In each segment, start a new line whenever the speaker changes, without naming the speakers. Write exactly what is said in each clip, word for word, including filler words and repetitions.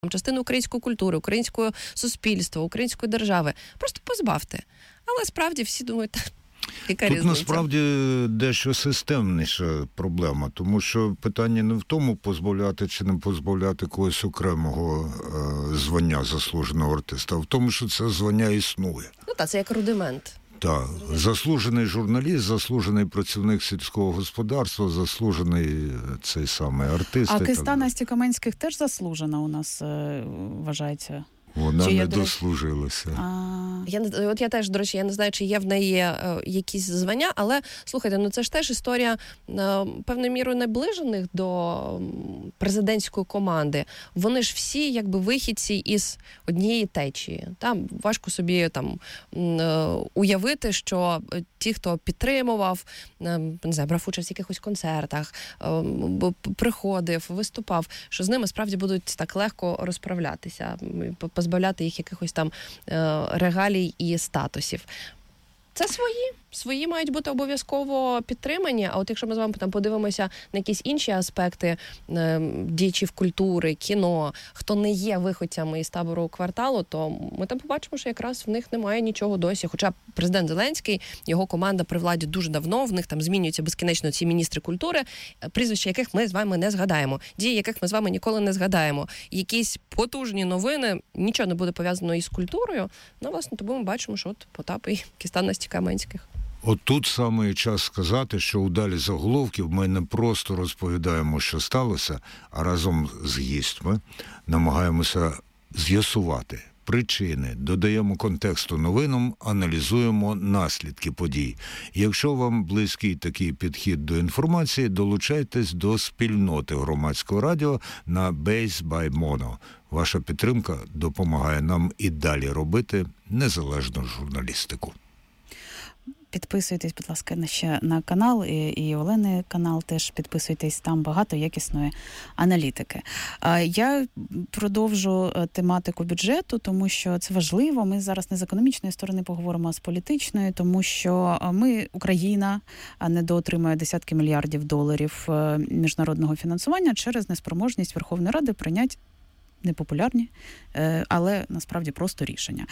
частину української культури, українського суспільства, української держави. Просто позбавте. Але справді всі думають, так, яка
Тут
різниця?
насправді дещо системніша проблема, тому що питання не в тому, позбавляти чи не позбавляти когось окремого е, звання заслуженого артиста, а в тому, що це звання існує.
Ну так, це як рудимент.
Так, заслужений журналіст, заслужений працівник сільського господарства, заслужений цей самий артист.
А киста Насті Каменських теж заслужена у нас е, вважається?
Вона
чи
не
я,
дослужилася.
А...
Я не от я теж, до речі, я не знаю, чи є в неї е, якісь звання, але слухайте, ну це ж теж історія е, певною мірою наближених до президентської команди. Вони ж всі якби вихідці із однієї течії. Там важко собі там е, уявити, що ті, хто підтримував, е, не знаю, брав участь в якихось концертах, е, приходив, виступав, що з ними справді будуть так легко розправлятися, позбавляти їх якихось там е, регалій і статусів. Це свої. Свої мають бути обов'язково підтримані, а от якщо ми з вами там подивимося на якісь інші аспекти е, діячів культури, кіно, хто не є виходцями із табору «Кварталу», то ми там побачимо, що якраз в них немає нічого досі. Хоча президент Зеленський, його команда при владі дуже давно, в них там змінюються безкінечно ці міністри культури, прізвища яких ми з вами не згадаємо, дії яких ми з вами ніколи не згадаємо. Якісь потужні новини, нічого не буде пов'язано із культурою. Ну, власне, тому ми бачимо, що от Потап і кіста Насті Каменських.
От тут саме час сказати, що у далі заголовків ми не просто розповідаємо, що сталося, а разом з гістьми намагаємося з'ясувати причини, додаємо контексту новинам, аналізуємо наслідки подій. Якщо вам близький такий підхід до інформації, долучайтесь до спільноти громадського радіо на Base by Mono. Ваша підтримка допомагає нам і далі робити незалежну журналістику.
Підписуйтесь, будь ласка, ще на канал, і, і Олени канал теж підписуйтесь, там багато якісної аналітики. Я продовжу тематику бюджету, тому що це важливо. Ми зараз не з економічної сторони поговоримо, а з політичної, тому що ми, Україна, недоотримує десятки мільярдів доларів міжнародного фінансування через неспроможність Верховної Ради прийняти непопулярні, але насправді просто рішення.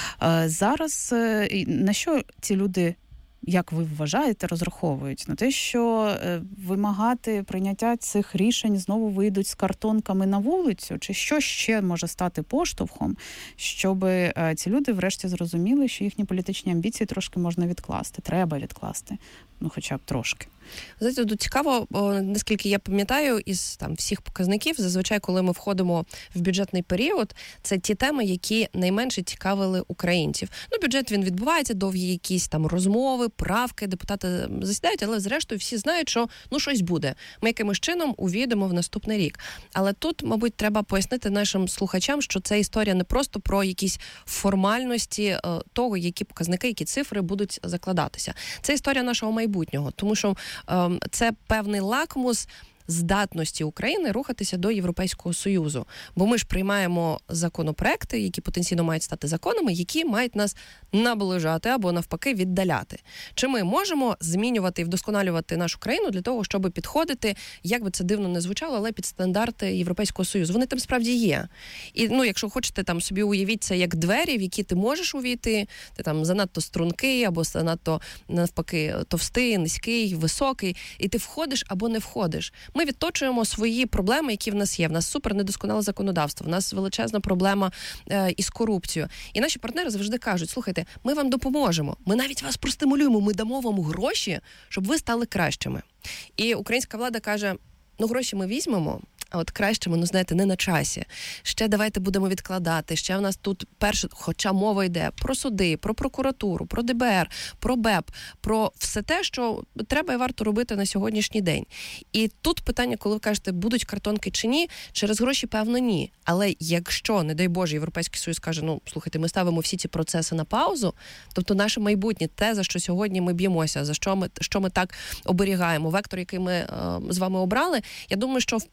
Зараз на що ці люди, як ви вважаєте, розраховують? На те, що вимагати прийняття цих рішень знову вийдуть з картонками на вулицю? Чи що ще може стати поштовхом, щоб ці люди врешті зрозуміли, що їхні політичні амбіції трошки можна відкласти, треба відкласти, ну хоча б трошки?
Знаєте, тут цікаво, наскільки я пам'ятаю, із там всіх показників, зазвичай, коли ми входимо в бюджетний період, це ті теми, які найменше цікавили українців. Ну, бюджет, він відбувається, довгі якісь там розмови, правки, депутати засідають, але зрештою всі знають, що ну щось буде. Ми якимось чином увійдемо в наступний рік. Але тут, мабуть, треба пояснити нашим слухачам, що це історія не просто про якісь формальності е, того, які показники, які цифри будуть закладатися. Це історія нашого майбутнього, тому що це певний лакмус здатності України рухатися до Європейського Союзу. Бо ми ж приймаємо законопроекти, які потенційно мають стати законами, які мають нас наближати або навпаки віддаляти. Чи ми можемо змінювати і вдосконалювати нашу країну для того, щоб підходити, як би це дивно не звучало, але під стандарти Європейського Союзу. Вони там справді є. І, ну, якщо хочете, там собі уявіть це як двері, в які ти можеш увійти, ти там занадто стрункий, або занадто, навпаки, товстий, низький, високий, і ти входиш або не входиш. Ми відточуємо свої проблеми, які в нас є. В нас супер недосконале законодавство, в нас величезна проблема е, із корупцією. І наші партнери завжди кажуть, слухайте, ми вам допоможемо, ми навіть вас простимулюємо, ми дамо вам гроші, щоб ви стали кращими. І українська влада каже, ну гроші ми візьмемо, а от кращими, ну знаєте, не на часі. Ще давайте будемо відкладати, ще в нас тут перше, хоча мова йде про суди, про прокуратуру, про де бе ер, про бе е пе, про все те, що треба і варто робити на сьогоднішній день. І тут питання, коли ви кажете, будуть картонки чи ні, через гроші, певно, ні. Але якщо, не дай Боже, Європейський Союз каже, ну, слухайте, ми ставимо всі ці процеси на паузу, тобто наше майбутнє, те, за що сьогодні ми б'ємося, за що ми, що ми так оберігаємо, вектор, який ми е, з вами обрали, я думаю, що в подальшому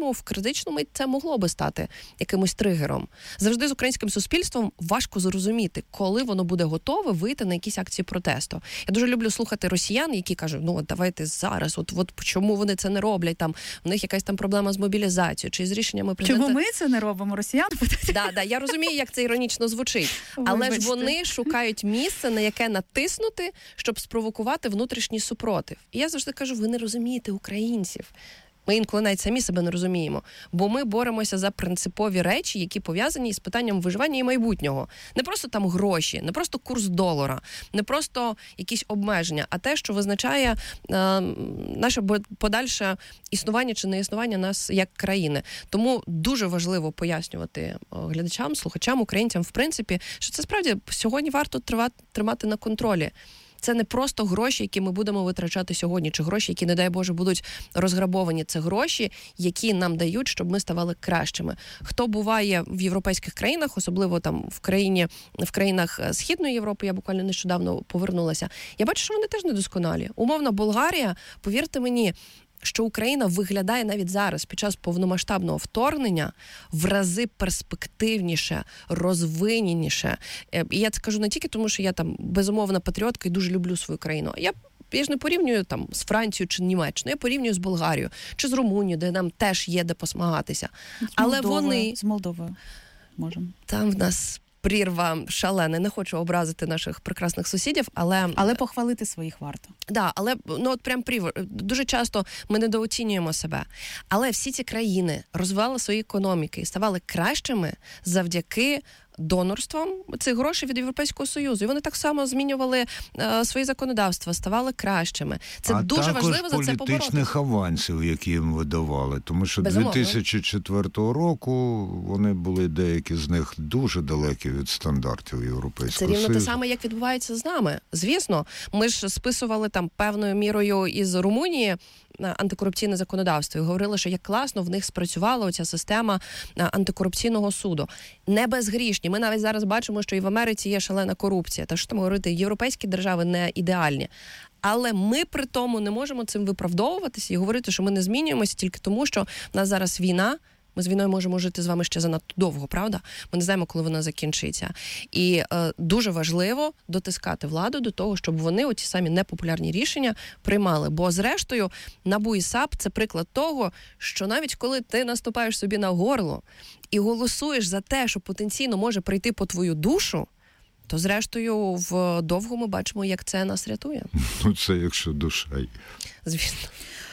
по-іншому, в критичну мить це могло би стати якимось тригером. Завжди з українським суспільством важко зрозуміти, коли воно буде готове вийти на якісь акції протесту. Я дуже люблю слухати росіян, які кажуть, ну, от давайте зараз, от, от чому вони це не роблять, там, в них якась там проблема з мобілізацією, чи з рішеннями президента.
Чому ми це не робимо, росіян?
Да, да, я розумію, як це іронічно звучить. Але
Вибачте.
ж вони шукають місце, на яке натиснути, щоб спровокувати внутрішній супротив. І я завжди кажу, ви не розумієте українців. Ми інколи навіть самі себе не розуміємо. Бо ми боремося за принципові речі, які пов'язані з питанням виживання і майбутнього. Не просто там гроші, не просто курс долара, не просто якісь обмеження, а те, що визначає е, наше подальше існування чи неіснування нас як країни. Тому дуже важливо пояснювати глядачам, слухачам, українцям, в принципі, що це справді сьогодні варто тривати, тримати на контролі. Це не просто гроші, які ми будемо витрачати сьогодні, чи гроші, які, не дай Боже, будуть розграбовані. Це гроші, які нам дають, щоб ми ставали кращими. Хто буває в європейських країнах, особливо там в країні, в країнах Східної Європи, я буквально нещодавно повернулася, я бачу, що вони теж недосконалі. Умовно, Болгарія, повірте мені, що Україна виглядає навіть зараз, під час повномасштабного вторгнення, в рази перспективніше, розвиненіше. І я це кажу не тільки тому, що я там безумовна патріотка і дуже люблю свою країну. Я Я ж не порівнюю там з Францією чи Німеччиною, я порівнюю з Болгарією чи з Румунією, де нам теж є де посмагатися.
З
Але
Молдовою,
вони...
З Молдовою можемо.
Там в нас прірва шалена. Не хочу образити наших прекрасних сусідів, але...
Але похвалити своїх варто.
Да, але ну от прям прірва. Дуже часто ми недооцінюємо себе. Але всі ці країни розвивали свої економіки і ставали кращими завдяки донорством цих грошей від Європейського Союзу. І вони так само змінювали е, свої законодавства, ставали кращими. Це
а
дуже важливо за це побороти.
А також політичних авансів, які їм видавали. Тому що
Безумовно.
дві тисячі четвертого року вони були, деякі з них, дуже далекі від стандартів Європейського Союзу.
Це рівно те саме, як відбувається з нами. Звісно, ми ж списували там певною мірою із Румунії антикорупційне законодавство і говорили, що як класно в них спрацювала оця система антикорупційного суду. Не безгрішні. Ми навіть зараз бачимо, що і в Америці є шалена корупція. Та що там говорити, європейські держави не ідеальні. Але ми при тому не можемо цим виправдовуватися і говорити, що ми не змінюємося тільки тому, що в нас зараз війна. Ми з війною можемо жити з вами ще занадто довго, правда? Ми не знаємо, коли вона закінчиться. І е, дуже важливо дотискати владу до того, щоб вони оці самі непопулярні рішення приймали. Бо, зрештою, НАБУ і САП – це приклад того, що навіть коли ти наступаєш собі на горло і голосуєш за те, що потенційно може прийти по твою душу, то, зрештою, вдовго ми бачимо, як це нас рятує.
Ну, це якщо душа.
Звісно.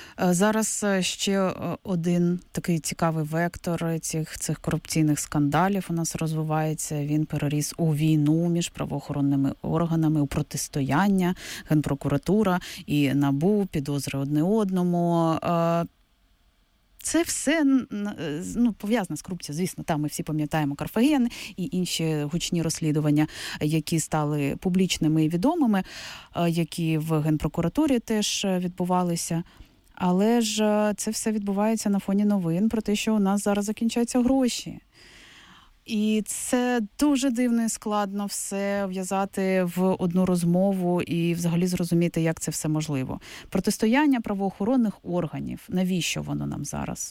Зараз ще один такий цікавий вектор цих, цих корупційних скандалів у нас розвивається. Він переріс у війну між правоохоронними органами, у протистояння, Генпрокуратура і НАБУ, підозри одне одному. Це все ну, пов'язано з корупцією. Звісно, там ми всі пам'ятаємо Карфаген і інші гучні розслідування, які стали публічними і відомими, які в Генпрокуратурі теж відбувалися. Але ж це все відбувається на фоні новин про те, що у нас зараз закінчаються гроші. І це дуже дивно і складно все в'язати в одну розмову і взагалі зрозуміти, як це все можливо. Протистояння правоохоронних органів. Навіщо воно нам зараз?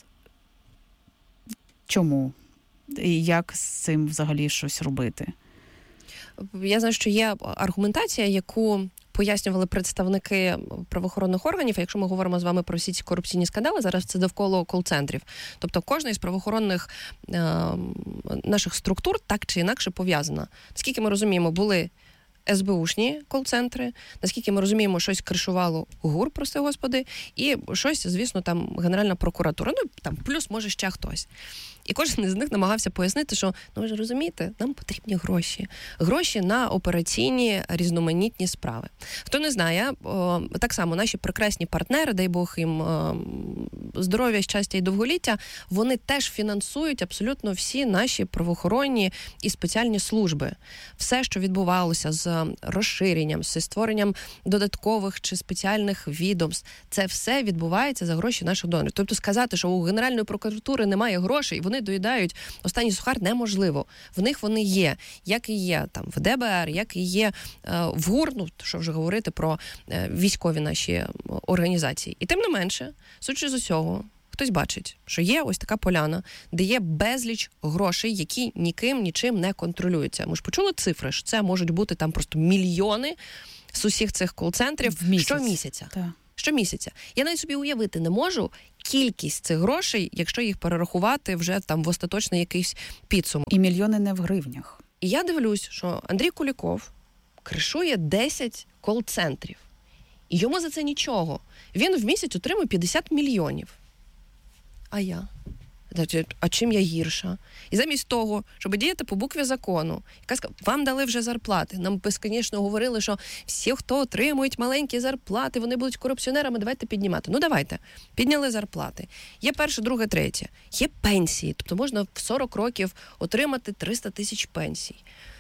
Чому? І як з цим взагалі щось робити?
Я знаю, що є аргументація, яку пояснювали представники правоохоронних органів, а якщо ми говоримо з вами про всі ці корупційні скандали, зараз це довкола кол-центрів. Тобто кожна із правоохоронних е, наших структур так чи інакше пов'язана. Наскільки ми розуміємо, були ес бе ушні кол-центри, наскільки ми розуміємо, щось кришувало ГУР, прости господи, і щось, звісно, там Генеральна прокуратура, ну, там плюс, може, ще хтось. І кожен із них намагався пояснити, що, ну ви ж розумієте, нам потрібні гроші. Гроші на операційні різноманітні справи. Хто не знає, о, так само наші прекрасні партнери, дай Бог їм о, здоров'я, щастя і довголіття, вони теж фінансують абсолютно всі наші правоохоронні і спеціальні служби. Все, що відбувалося з розширенням, зі створенням додаткових чи спеціальних відомств, це все відбувається за гроші наших донорів. Тобто сказати, що у Генеральної прокуратури немає грошей, вони доїдають останній сухар, неможливо. В них вони є, як і є там в де бе ер, як і є е, в ГУР, ну, що вже говорити про е, військові наші організації. І тим не менше, судячи з усього, хтось бачить, що є ось така поляна, де є безліч грошей, які ніким, нічим не контролюються. Ми ж почули цифри, що це можуть бути там просто мільйони з усіх цих кол-центрів щомісяця.
Так.
Щомісяця. Я навіть собі уявити не можу кількість цих грошей, якщо їх перерахувати вже там в остаточний якийсь підсумок.
І мільйони не в гривнях.
І я дивлюсь, що Андрій Куліков кришує десять кол-центрів. І йому за це нічого. Він в місяць отримує п'ятдесят мільйонів. А я? А чим я гірша? І замість того, щоб діяти по букві закону, яка сказала, вам дали вже зарплати. Нам безконечно говорили, що всі, хто отримують маленькі зарплати, вони будуть корупціонерами, давайте піднімати. Ну давайте, підняли зарплати. Є перше, друге, третє. Є пенсії, тобто можна в сорок років отримати триста тисяч пенсій.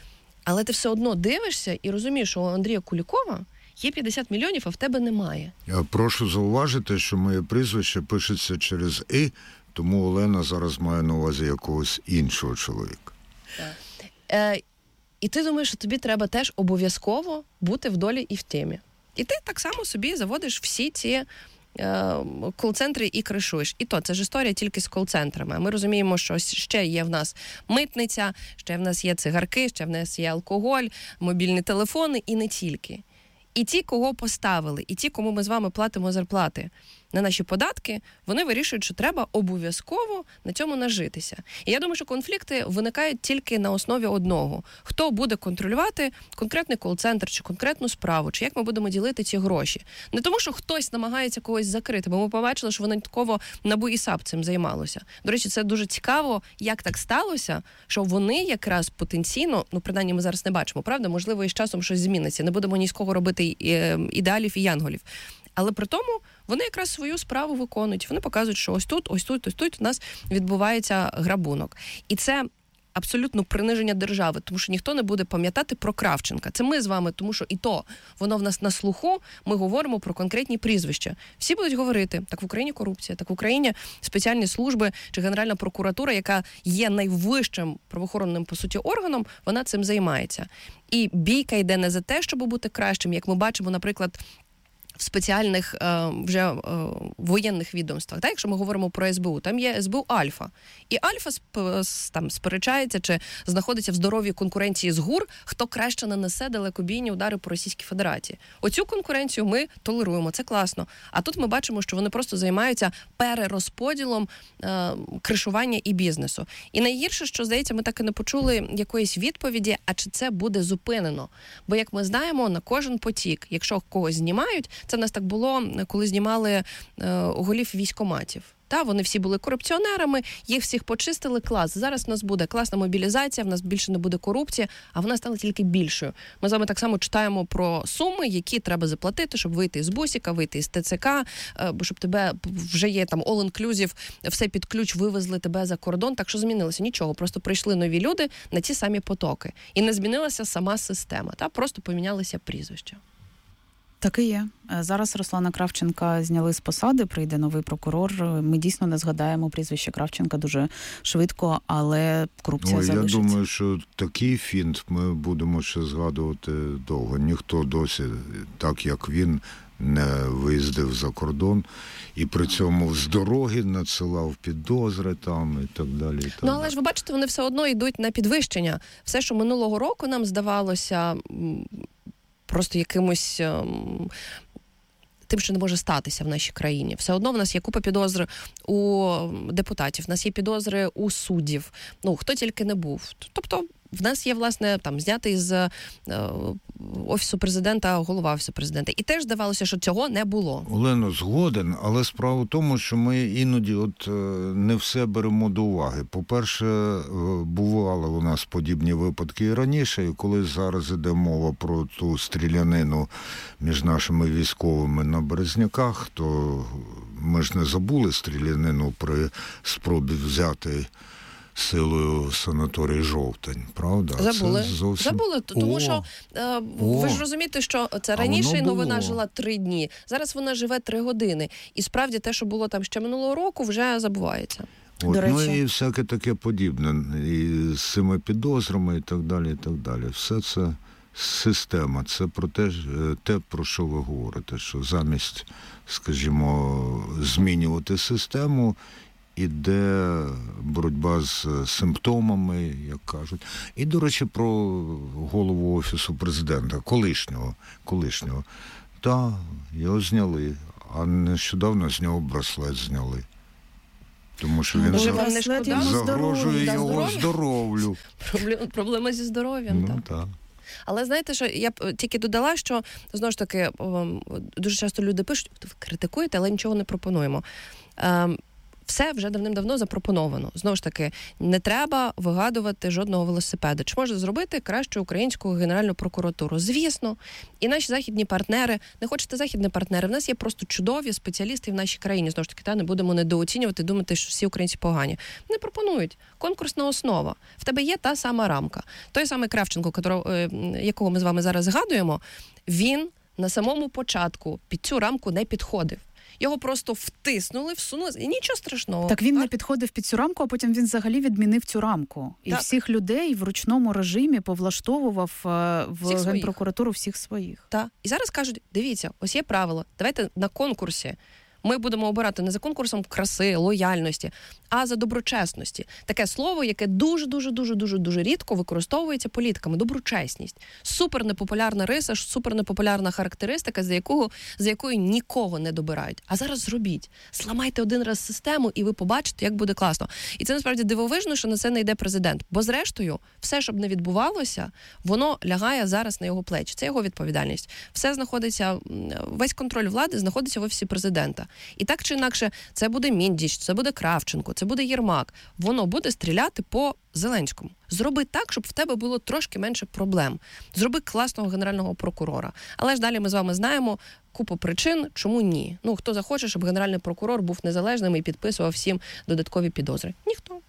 Але ти все одно дивишся і розумієш, що у Андрія Кулікова є п'ятдесят мільйонів, а в тебе немає.
Я прошу зауважити, що моє прізвище пишеться через «і», тому Олена зараз має на увазі якогось іншого чоловіка.
Так. Е, і ти думаєш, що тобі треба теж обов'язково бути в долі і в темі. І ти так само собі заводиш всі ці е, кол-центри і кришуєш. І то, це ж історія тільки з кол-центрами. Ми розуміємо, що ще є в нас митниця, ще в нас є цигарки, ще в нас є алкоголь, мобільні телефони і не тільки. І ті, кого поставили, і ті, кому ми з вами платимо зарплати на наші податки, вони вирішують, що треба обов'язково на цьому нажитися. І я думаю, що конфлікти виникають тільки на основі одного. Хто буде контролювати конкретний кол-центр, чи конкретну справу, чи як ми будемо ділити ці гроші. Не тому, що хтось намагається когось закрити, бо ми побачили, що винятково НАБУ і САП цим займалося. До речі, це дуже цікаво, як так сталося, що вони якраз потенційно, ну, принаймні ми зараз не бачимо, правда? Можливо, і з часом щось зміниться. Не будемо ні з кого робити ідеалів і янголів. Але при тому вони якраз свою справу виконують. Вони показують, що ось тут, ось тут, ось тут у нас відбувається грабунок. І це абсолютно приниження держави, тому що ніхто не буде пам'ятати про Кравченка. Це ми з вами, тому що і то воно в нас на слуху, ми говоримо про конкретні прізвища. Всі будуть говорити, так в Україні корупція, так в Україні спеціальні служби чи Генеральна прокуратура, яка є найвищим правоохоронним, по суті, органом, вона цим займається. І бійка йде не за те, щоб бути кращим, як ми бачимо, наприклад, в спеціальних е, вже е, воєнних відомствах. Так, якщо ми говоримо про ес бе у, там є ес бе у Альфа. І Альфа сп, там сперечається чи знаходиться в здоровій конкуренції з ГУР, хто краще нанесе далекобійні удари по Російській Федерації. Оцю конкуренцію ми толеруємо, це класно. А тут ми бачимо, що вони просто займаються перерозподілом е, кришування і бізнесу. І найгірше, що, здається, ми так і не почули якоїсь відповіді, а чи це буде зупинено. Бо, як ми знаємо, на кожен потік, якщо когось знімають, це в нас так було, коли знімали е, голів військкоматів. Та, вони всі були корупціонерами, їх всіх почистили, клас. Зараз в нас буде класна мобілізація, в нас більше не буде корупції, а вона стала тільки більшою. Ми з вами так само читаємо про суми, які треба заплатити, щоб вийти з бусіка, вийти з те це ка, щоб тебе вже є там all-inclusive, все під ключ, вивезли тебе за кордон. Так що змінилося? Нічого, просто прийшли нові люди на ті самі потоки. І не змінилася сама система, та просто помінялися прізвища.
Так і є. Зараз Руслана Кравченка зняли з посади, прийде новий прокурор. Ми дійсно не згадаємо прізвище Кравченка дуже швидко, але корупція
Ой,
залишиться.
Я думаю, що такий фінт ми будемо ще згадувати довго. Ніхто досі, так як він, не виїздив за кордон і при цьому з дороги надсилав підозри там і так далі. І так
ну, але ж ви бачите, вони все одно йдуть на підвищення. Все, що минулого року нам здавалося просто якимось ем, тим, що не може статися в нашій країні. Все одно в нас є купа підозр у депутатів, в нас є підозри у суддів. Ну, хто тільки не був. Тобто в нас є, власне, там знятий з е, Офісу президента голова Офісу президента. І теж здавалося, що цього не було.
Олено, згоден, але справа в тому, що ми іноді от не все беремо до уваги. По-перше, бували у нас подібні випадки і раніше, і коли зараз іде мова про ту стрілянину між нашими військовими на Березняках, то ми ж не забули стрілянину при спробі взяти силою санаторій «Жовтень», правда?
Забули.
Це зовсім...
Забули, тому О! що е, ви ж розумієте, що це раніше новина жила три дні, зараз вона живе три години. І справді те, що було там ще минулого року, вже забувається.
От,
До речі...
Ну і всяке таке подібне. І з цими підозрами і так далі, і так далі. Все це система. Це про те, те, про що ви говорите, що замість, скажімо, змінювати систему, іде боротьба з симптомами, як кажуть. І, до речі, про голову Офісу президента, колишнього, колишнього. Так, його зняли, а нещодавно з нього браслет зняли. Тому що він
Може,
за...
не
загрожує
здоров'я.
його здоров'ю.
Проблема, проблема зі здоров'ям,
Ну,
так.
так.
Але знаєте, що я б тільки додала, що, знову ж таки, дуже часто люди пишуть, ви критикуєте, але нічого не пропонуємо. Все вже давним-давно запропоновано. Знову ж таки, не треба вигадувати жодного велосипеда. Чи можна зробити кращу українську Генеральну прокуратуру? Звісно. І наші західні партнери, не хочете західні партнери, в нас є просто чудові спеціалісти в нашій країні. Знову ж таки, та, не будемо недооцінювати, думати, що всі українці погані. Не пропонують. Конкурсна основа. В тебе є та сама рамка. Той самий Кравченко, якого ми з вами зараз згадуємо, він на самому початку під цю рамку не підходив. Його просто втиснули, всунули, і нічого страшного.
Так він а? не підходив під цю рамку, а потім він взагалі відмінив цю рамку. І так. всіх людей в ручному режимі повлаштовував в всіх Генпрокуратуру всіх своїх.
Так. І зараз кажуть, дивіться, ось є правило, давайте на конкурсі ми будемо обирати не за конкурсом краси, лояльності, а за доброчесності. Таке слово, яке дуже-дуже-дуже-дуже-дуже рідко використовується політиками. Доброчесність. Супер непопулярна риса, супер непопулярна характеристика, за якого, за якою нікого не добирають. А зараз зробіть. Сламайте один раз систему, і ви побачите, як буде класно. І це, насправді, дивовижно, що на це не йде президент. Бо, зрештою, все, щоб не відбувалося, воно лягає зараз на його плечі. Це його відповідальність. Все знаходиться, весь контроль влади знаходиться в Офісі президента. І так чи інакше, це буде Міндіч, це буде Кравченко, це буде Єрмак. Воно буде стріляти по Зеленському. Зроби так, щоб в тебе було трошки менше проблем. Зроби класного генерального прокурора. Але ж далі ми з вами знаємо купу причин, чому ні. Ну, хто захоче, щоб генеральний прокурор був незалежним і підписував всім додаткові підозри? Ніхто.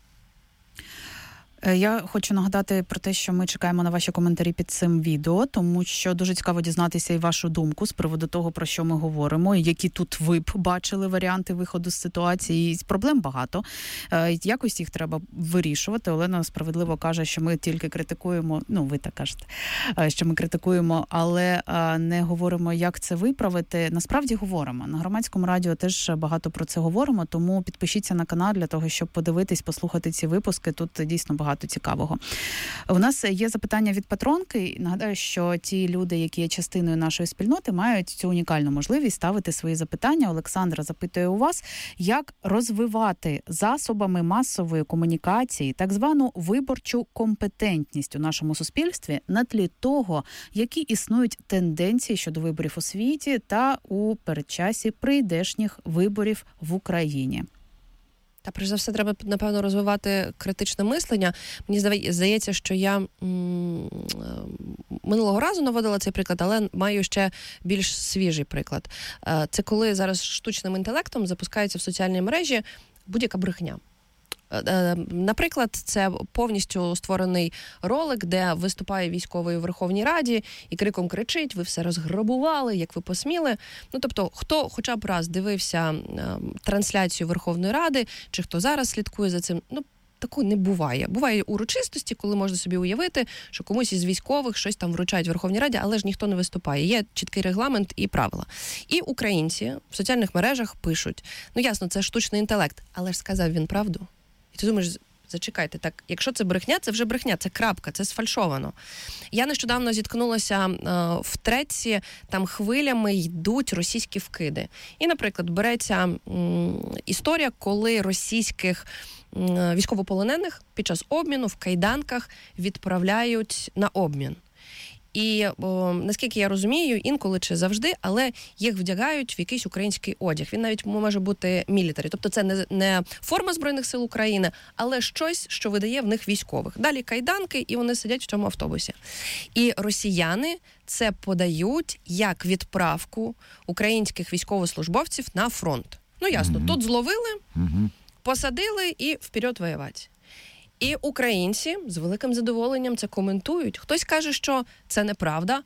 Я хочу нагадати про те, що ми чекаємо на ваші коментарі під цим відео, тому що дуже цікаво дізнатися і вашу думку з приводу того, про що ми говоримо, і які тут ви б бачили варіанти виходу з ситуації. І проблем багато. Якось їх треба вирішувати. Олена справедливо каже, що ми тільки критикуємо, ну ви так кажете, що ми критикуємо, але не говоримо, як це виправити. Насправді говоримо. На Громадському радіо теж багато про це говоримо, тому підпишіться на канал для того, щоб подивитись, послухати ці випуски. Тут дійсно багато Багато цікавого. У нас є запитання від патронки. Нагадаю, що ті люди, які є частиною нашої спільноти, мають цю унікальну можливість ставити свої запитання. Олександра запитує у вас, як розвивати засобами масової комунікації так звану виборчу компетентність у нашому суспільстві на тлі того, які існують тенденції щодо виборів у світі та у передчасі прийдешніх виборів в Україні.
Та, перш за все, треба, напевно, розвивати критичне мислення. Мені здається, що я м- минулого разу наводила цей приклад, але маю ще більш свіжий приклад. Це коли зараз штучним інтелектом запускається в соціальній мережі будь-яка брехня. Наприклад, це повністю створений ролик, де виступає військовий у Верховній Раді і криком кричить: ви все розграбували, як ви посміли. Ну, тобто, хто хоча б раз дивився трансляцію Верховної Ради, чи хто зараз слідкує за цим, ну, такого не буває. Буває урочистості, коли можна собі уявити, що комусь із військових щось там вручають в Верховній Раді, але ж ніхто не виступає. Є чіткий регламент і правила. І українці в соціальних мережах пишуть: ну, ясно, це штучний інтелект, але ж сказав він правду. І ти думаєш, зачекайте, так, якщо це брехня, це вже брехня, це крапка, це сфальшовано. Я нещодавно зіткнулася е, в Треці, там хвилями йдуть російські вкиди. І, наприклад, береться м, історія, коли російських м, військовополонених під час обміну в кайданках відправляють на обмін. І, о, наскільки я розумію, інколи чи завжди, але їх вдягають в якийсь український одяг. Він навіть може бути мілітарі. Тобто це не, не форма Збройних сил України, але щось, що видає в них військових. Далі кайданки, і вони сидять в цьому автобусі. І росіяни це подають як відправку українських військовослужбовців на фронт. Ну, ясно, mm-hmm. тут зловили, mm-hmm. посадили і вперед воювати. І українці з великим задоволенням це коментують. Хтось каже, що це неправда,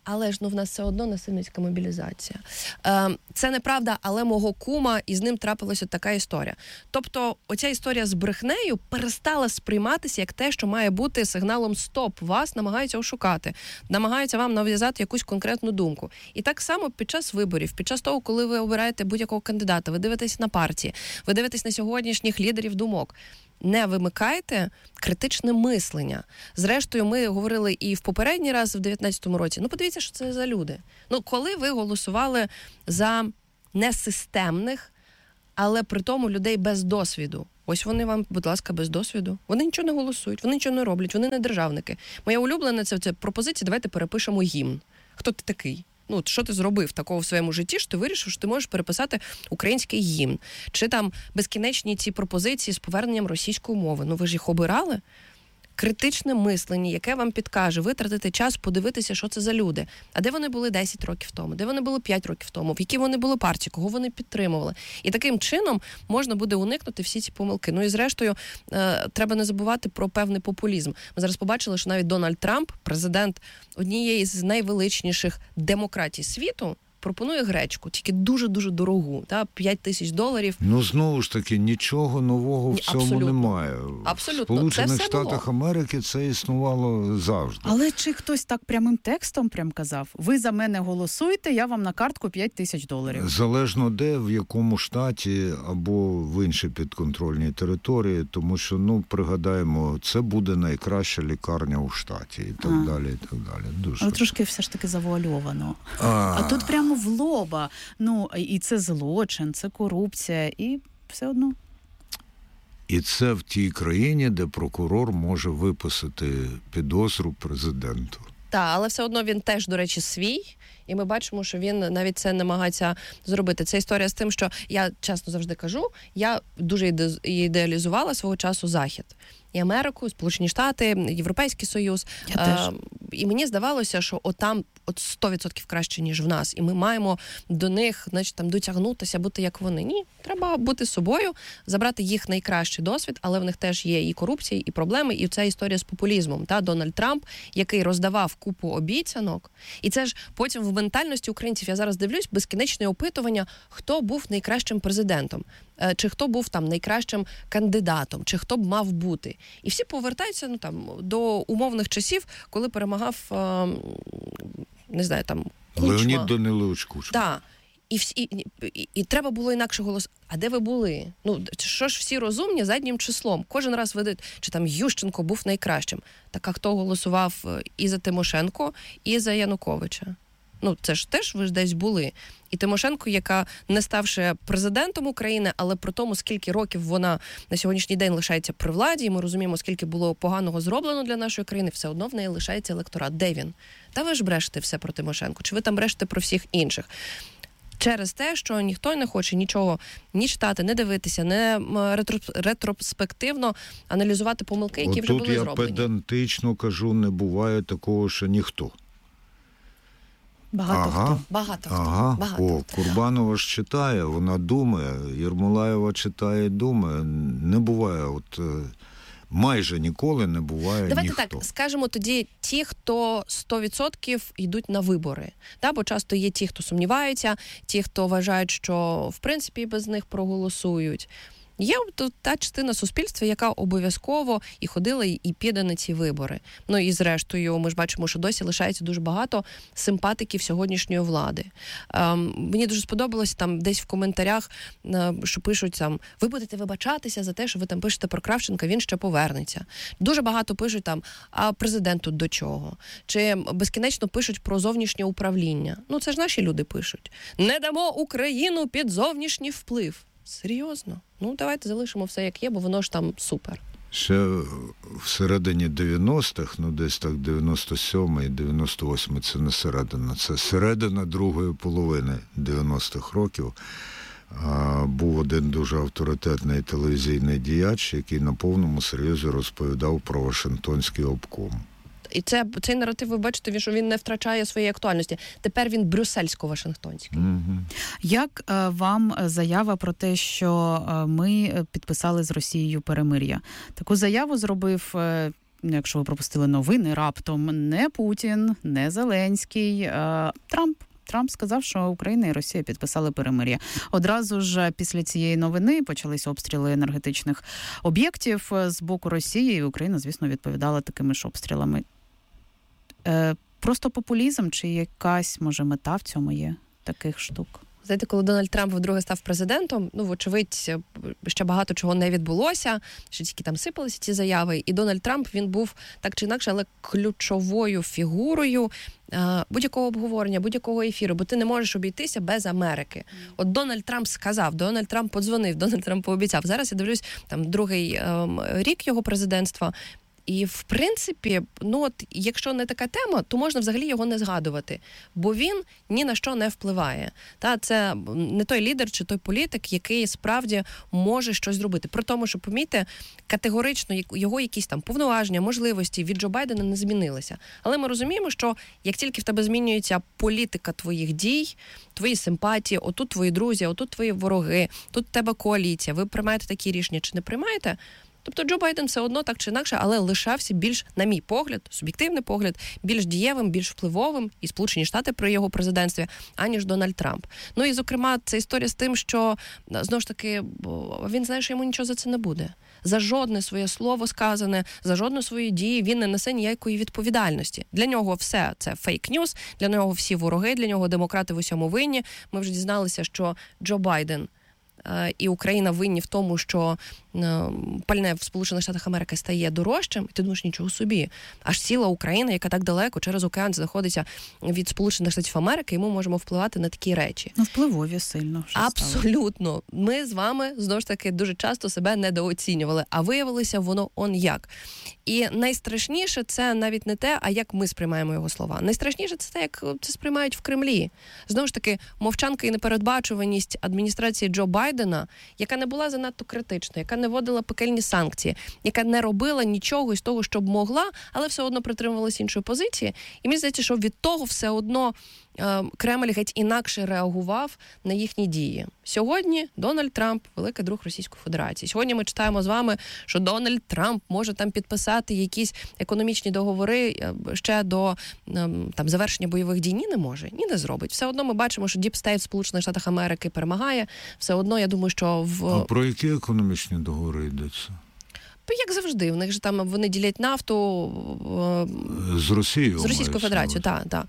але ж ну в нас все одно насильницька мобілізація. Е, це неправда, але мого кума, і з ним трапилася така історія. Тобто оця історія з брехнею перестала сприйматися як те, що має бути сигналом «стоп», вас намагаються ошукати, намагаються вам нав'язати якусь конкретну думку. І так само під час виборів, під час того, коли ви обираєте будь-якого кандидата, ви дивитесь на партії, ви дивитесь на сьогоднішніх лідерів думок. Не вимикайте критичне мислення. Зрештою, ми говорили і в попередній раз, в дев'ятнадцятому році. Ну, подивіться, що це за люди. Ну, коли ви голосували за несистемних, але при тому людей без досвіду. Ось вони вам, будь ласка, без досвіду. Вони нічого не голосують, вони нічого не роблять, вони не державники. Моя улюблена це, це пропозиція, давайте перепишемо гімн. Хто ти такий? Ну, що ти зробив такого в своєму житті, що ти вирішив, що ти можеш переписати український гімн? Чи там безкінечні ці пропозиції з поверненням російської мови? Ну, ви ж їх обирали? Критичне мислення, яке вам підкаже витратити час, подивитися, що це за люди. А де вони були десять років тому? Де вони були п'ять років тому? В якій вони були партії? Кого вони підтримували? І таким чином можна буде уникнути всі ці помилки. Ну і зрештою, е, треба не забувати про певний популізм. Ми зараз побачили, що навіть Дональд Трамп, президент однієї з найвеличніших демократій світу, пропонує гречку, тільки дуже-дуже дорогу, та, п'ять тисяч доларів.
Ну, знову ж таки, нічого нового в цьому
Абсолютно.
немає.
Абсолютно.
В Сполучених
Це
Штатах Америки це існувало завжди.
Але чи хтось так прямим текстом прям казав? Ви за мене голосуєте, я вам на картку п'ять тисяч доларів.
Залежно де, в якому штаті або в іншій підконтрольній території, тому що, ну, пригадаємо, це буде найкраща лікарня у штаті і так
а.
далі, і так далі. Дуже.
Але трошки все ж таки завуальовано.
А,
а тут прямо в лоба. Ну, і це злочин, це корупція, і все одно.
І це в тій країні, де прокурор може виписати підозру президенту.
Так, але все одно він теж, до речі, свій. І ми бачимо, що він навіть це намагається зробити. Це історія з тим, що я чесно завжди кажу, я дуже ідеалізувала свого часу Захід. І Америку, Сполучені Штати, Європейський Союз.
Я теж.
І мені здавалося, що отам от сто відсотків краще, ніж в нас. І ми маємо до них, значить, там дотягнутися, бути як вони. Ні, треба бути собою, забрати їх найкращий досвід, але в них теж є і корупція, і проблеми, і ця історія з популізмом. Та Дональд Трамп, який роздавав купу обіцянок. І це ж потім в ментальності українців, я зараз дивлюсь, безкінечне опитування, хто був найкращим президентом, чи хто був там найкращим кандидатом, чи хто б мав бути. І всі повертаються, ну, там, до умовних часів, коли перемагав, не знаю, там, Кучма.
Леонід Данилович Кучма.
Так. І, всі, і, і, і треба було інакше голос. А де ви були? Ну, що ж всі розумні заднім числом? Кожен раз видають, чи там Ющенко був найкращим. Так а хто голосував і за Тимошенко, і за Януковича? Ну, це ж теж ви ж десь були. І Тимошенко, яка не ставши президентом України, але при тому, скільки років вона на сьогоднішній день лишається при владі, і ми розуміємо, скільки було поганого зроблено для нашої країни, все одно в неї лишається електорат. Де він? Та ви ж брешете все про Тимошенко, чи ви там брешете про всіх інших? Через те, що ніхто не хоче нічого ні читати, не дивитися, не ретроспективно аналізувати помилки, які
От
вже були зроблені.
Тут я педантично кажу, не буває такого, що ніхто.
Багато
ага,
хто.
Багато хто.
Ага.
Багато
О,
хто.
Курбанова ж читає, вона думає, Єрмолаєва читає і думає. Не буває, от майже ніколи не буває
Давайте
ніхто.
так, скажемо тоді ті, хто сто відсотків йдуть на вибори. Да? Бо часто є ті, хто сумніваються, ті, хто вважають, що в принципі без них проголосують. Є тут та частина суспільства, яка обов'язково і ходила, і піде на ці вибори. Ну і зрештою, ми ж бачимо, що досі лишається дуже багато симпатиків сьогоднішньої влади. Ем, мені дуже сподобалось там десь в коментарях, е, що пишуть там, ви будете вибачатися за те, що ви там пишете про Кравченка, він ще повернеться. Дуже багато пишуть там, а президент тут до чого? Чи безкінечно пишуть про зовнішнє управління. Ну це ж наші люди пишуть. Не дамо Україну під зовнішній вплив. Серйозно? Ну, давайте залишимо все як є, бо воно ж там супер.
Ще всередині дев'яностих, ну десь так дев'яносто сьомий, дев'яносто восьмий, це не середина, це середина другої половини дев'яностих років. А, був один дуже авторитетний телевізійний діяч, який на повному серйозі розповідав про Вашингтонський обком.
І це, цей наратив, ви бачите, що він не втрачає своєї актуальності. Тепер він брюссельсько-вашингтонський.
Угу.
Як е, вам заява про те, що е, ми підписали з Росією перемир'я? Таку заяву зробив е, якщо ви пропустили новини, раптом не Путін, не Зеленський, а Трамп. Трамп сказав, що Україна і Росія підписали перемир'я. Одразу ж після цієї новини почалися обстріли енергетичних об'єктів з боку Росії, і Україна, звісно, відповідала такими ж обстрілами. Е, просто популізм чи якась, може, мета в цьому є таких штук?
Знаєте, коли Дональд Трамп вдруге став президентом, ну, вочевидь, ще багато чого не відбулося, що тільки там сипалися ці заяви, і Дональд Трамп, він був так чи інакше, але ключовою фігурою е, будь-якого обговорення, будь-якого ефіру, бо ти не можеш обійтися без Америки. От Дональд Трамп сказав, Дональд Трамп подзвонив, Дональд Трамп пообіцяв. Зараз я дивлюсь, там, другий е, рік його президентства. І, в принципі, ну от, якщо не така тема, то можна взагалі його не згадувати, бо він ні на що не впливає. Та, це не той лідер чи той політик, який справді може щось зробити. При тому, що, помітьте, категорично його якісь там повноваження, можливості від Джо Байдена не змінилися. Але ми розуміємо, що як тільки в тебе змінюється політика твоїх дій, твої симпатії, отут твої друзі, отут твої вороги, тут в тебе коаліція, ви приймаєте такі рішення чи не приймаєте, тобто Джо Байден все одно так чи інакше, але лишався більш, на мій погляд, суб'єктивний погляд, більш дієвим, більш впливовим, і Сполучені Штати при його президентстві, аніж Дональд Трамп. Ну і, зокрема, це історія з тим, що, знову ж таки, він знає, що йому нічого за це не буде. За жодне своє слово сказане, за жодну свою дію він не несе ніякої відповідальності. Для нього все це фейк-ньюс, для нього всі вороги, для нього демократи в усьому винні. Ми вже дізналися, що Джо Байден і Україна винні в тому, що пальне в Сполучених Штатах Америки стає дорожчим, і ти думаєш, нічого собі. Аж ціла Україна, яка так далеко, через океан знаходиться від Сполучених Штатів Америки, і ми можемо впливати на такі речі.
Ну, впливові сильно.
Абсолютно. Ми з вами, знову ж таки, дуже часто себе недооцінювали, а виявилося воно он як. І найстрашніше це навіть не те, а як ми сприймаємо його слова. Найстрашніше це те, як це сприймають в Кремлі. Знову ж таки, мовчанка і непередбачуваність адміністрації Джо Байдена, яка не була занадто критична, яка не вводила пекельні санкції, яка не робила нічого із того, що б могла, але все одно притримувалася іншої позиції. І мені здається, що від того все одно е, Кремль геть інакше реагував на їхні дії. Сьогодні Дональд Трамп – великий друг Російської Федерації. Сьогодні ми читаємо з вами, що Дональд Трамп може там підписати якісь економічні договори ще до там завершення бойових дій. Ні, не може, ні не зробить. Все одно ми бачимо, що Deep State в Сполучених Штатах Америки перемагає. Все одно, я думаю, що в...
А про які економічні договори йдеться?
Як завжди, в них же там вони ділять нафту
з Росією,
з Російською Федерацією, так, так.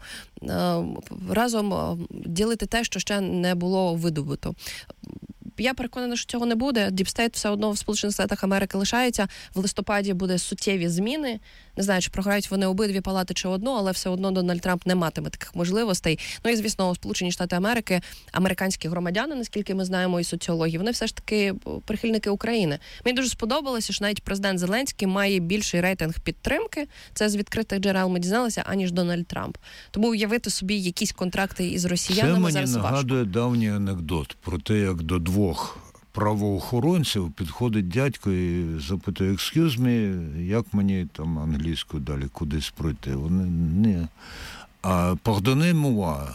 Разом ділити те, що ще не було видобуто. Я переконана, що цього не буде. Діпстейт все одно в Сполучених Штатах Америки лишається. В листопаді буде суттєві зміни. Не знаю, чи програють вони обидві палати чи одну, але все одно Дональд Трамп не матиме таких можливостей. Ну і, звісно, Сполучені Штати Америки, американські громадяни, наскільки ми знаємо, і соціологи, вони все ж таки прихильники України. Мені дуже сподобалося, що навіть президент Зеленський має більший рейтинг підтримки, це з відкритих джерел ми дізналися, аніж Дональд Трамп. Тому уявити собі якісь контракти із росіянами зараз важко.
Це мені нагадує давній анекдот про те, як до двох правоохоронців підходить дядько і запитує: «Excuse me, як мені там англійською далі кудись пройти?» Вони не. А «Pardonnez-moi,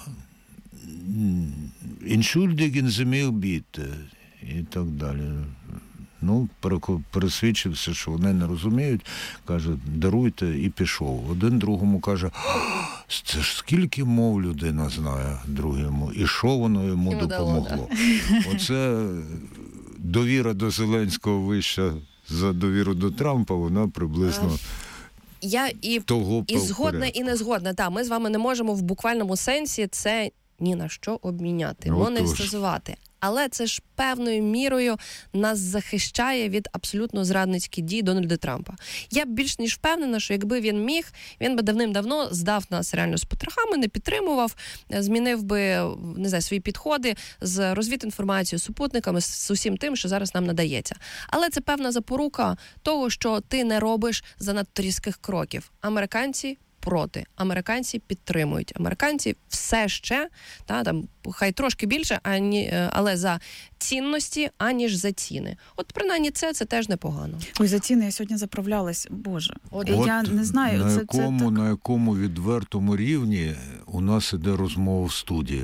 entschuldigen Sie mich bitte» і так далі. Ну, пересвідчився, що вони не розуміють, каже: «Даруйте», і пішов. Один другому каже: «Це ж скільки мов людина знає», другому, і що воно йому
Йому
допомогло. Дало, да. Оце довіра до Зеленського вища за довіру до Трампа, вона приблизно...
Я і,
того
і згодна, і не згодна. Так, ми з вами не можемо в буквальному сенсі це ні на що обміняти, монетизувати. Але це ж певною мірою нас захищає від абсолютно зрадницьких дій Дональда Трампа. Я більш ніж впевнена, що якби він міг, він би давним-давно здав нас реально з потрохами, не підтримував, змінив би, не знаю, свої підходи з розвідінформацією, супутниками, з усім тим, що зараз нам надається. Але це певна запорука того, що ти не робиш занадто різких кроків. Американці проти. Американці підтримують. Американці все ще, та, там, хай трошки більше, ані, але за цінності, аніж за ціни. От принаймні це, це теж непогано.
Ой, за ціни я сьогодні заправлялась. Боже,
От
я не знаю.
На,
це,
якому,
це так...
на якому відвертому рівні у нас іде розмова в студії.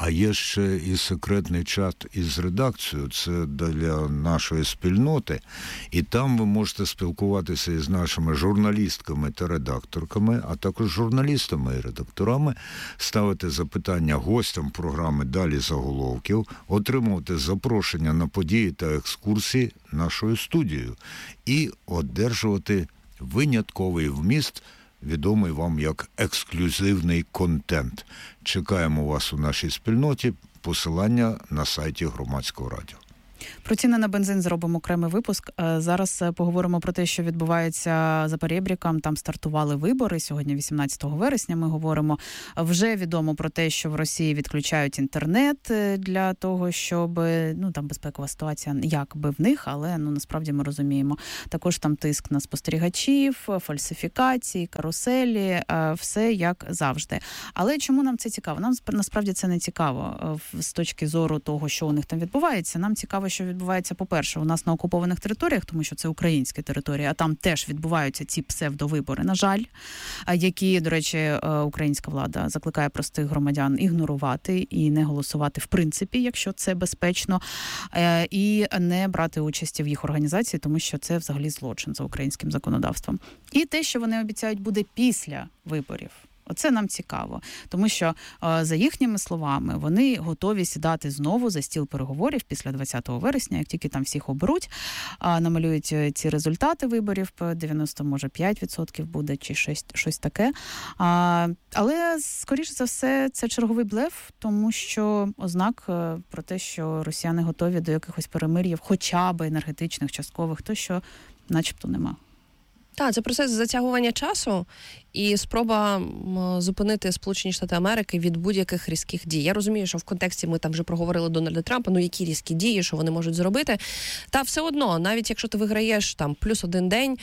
А є ще і секретний чат із редакцією, це для нашої спільноти, і там ви можете спілкуватися із нашими журналістками та редакторками, а також журналістами і редакторами, ставити запитання гостям програми «Далі заголовків», отримувати запрошення на події та екскурсії нашою студією і одержувати винятковий вміст, відомий вам як ексклюзивний контент. Чекаємо вас у нашій спільноті. Посилання на сайті Громадського радіо.
Про ціни на бензин зробимо окремий випуск. Зараз поговоримо про те, що відбувається за перебріком. Там стартували вибори. Сьогодні, вісімнадцятого вересня, ми говоримо. Вже відомо про те, що в Росії відключають інтернет для того, щоб, ну, там безпекова ситуація якби в них, але, ну, насправді ми розуміємо. Також там тиск на спостерігачів, фальсифікації, каруселі, все як завжди. Але чому нам це цікаво? Нам насправді це не цікаво з точки зору того, що у них там відбувається. Нам цікаво, що відбувається, по-перше, у нас на окупованих територіях, тому що це українські території, а там теж відбуваються ці псевдовибори, на жаль, які, до речі, українська влада закликає простих громадян ігнорувати і не голосувати в принципі, якщо це безпечно, і не брати участі в їх організації, тому що це взагалі злочин за українським законодавством. І те, що вони обіцяють, буде після виборів. Оце нам цікаво, тому що, за їхніми словами, вони готові сідати знову за стіл переговорів після двадцятого вересня, як тільки там всіх оберуть, намалюють ці результати виборів, дев'яносто, може, п'ять відсотків буде, чи щось, щось таке. Але, скоріш за все, це черговий блеф, тому що ознак про те, що росіяни готові до якихось перемир'їв, хоча б енергетичних, часткових, то що начебто нема.
Так, це процес затягування часу і спроба зупинити Сполучені Штати Америки від будь-яких різких дій. Я розумію, що в контексті ми там вже проговорили Дональда Трампа, ну які різкі дії, що вони можуть зробити. Та все одно, навіть якщо ти виграєш там плюс один день,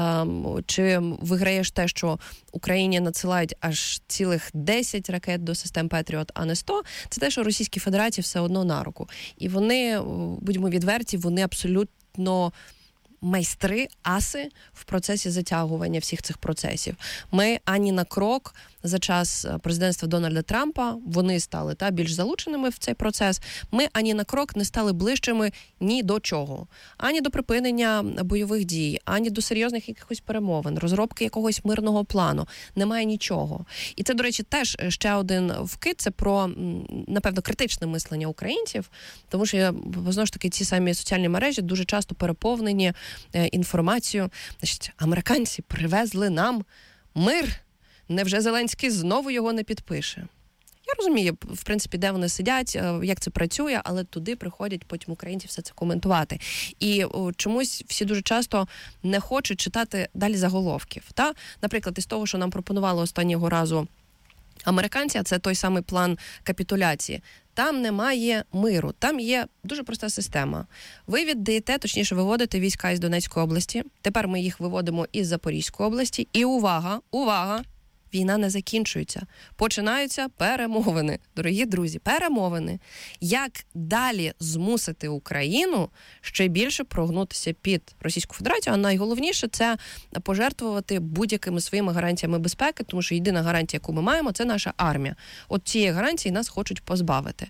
чи виграєш те, що Україні надсилають аж цілих десять ракет до систем Петріот, а не сто, це те, що Російській Федерації все одно на руку. І вони, будьмо відверті, вони абсолютно майстри, аси в процесі затягування всіх цих процесів. Ми ані на крок за час президентства Дональда Трампа, вони стали та більш залученими в цей процес, ми ані на крок не стали ближчими ні до чого. Ані до припинення бойових дій, ані до серйозних якихось перемовин, розробки якогось мирного плану. Немає нічого. І це, до речі, теж ще один вкид, це про, напевно, критичне мислення українців, тому що, знову ж таки, ці самі соціальні мережі дуже часто переповнені інформацію. Значить, американці привезли нам мир. Невже Зеленський знову його не підпише? Я розумію, в принципі, де вони сидять, як це працює, але туди приходять потім українці все це коментувати. І о, чомусь всі дуже часто не хочуть читати далі заголовків. Та? Наприклад, із того, що нам пропонували останнього разу американці, а це той самий план капітуляції. Там немає миру, там є дуже проста система. Ви віддаєте, точніше, виводите війська із Донецької області, тепер ми їх виводимо із Запорізької області, і увага, увага, війна не закінчується. Починаються перемовини. Дорогі друзі, перемовини. Як далі змусити Україну ще більше прогнутися під Російську Федерацію, а найголовніше – це пожертвувати будь-якими своїми гарантіями безпеки, тому що єдина гарантія, яку ми маємо – це наша армія. От цієї гарантії нас хочуть позбавити.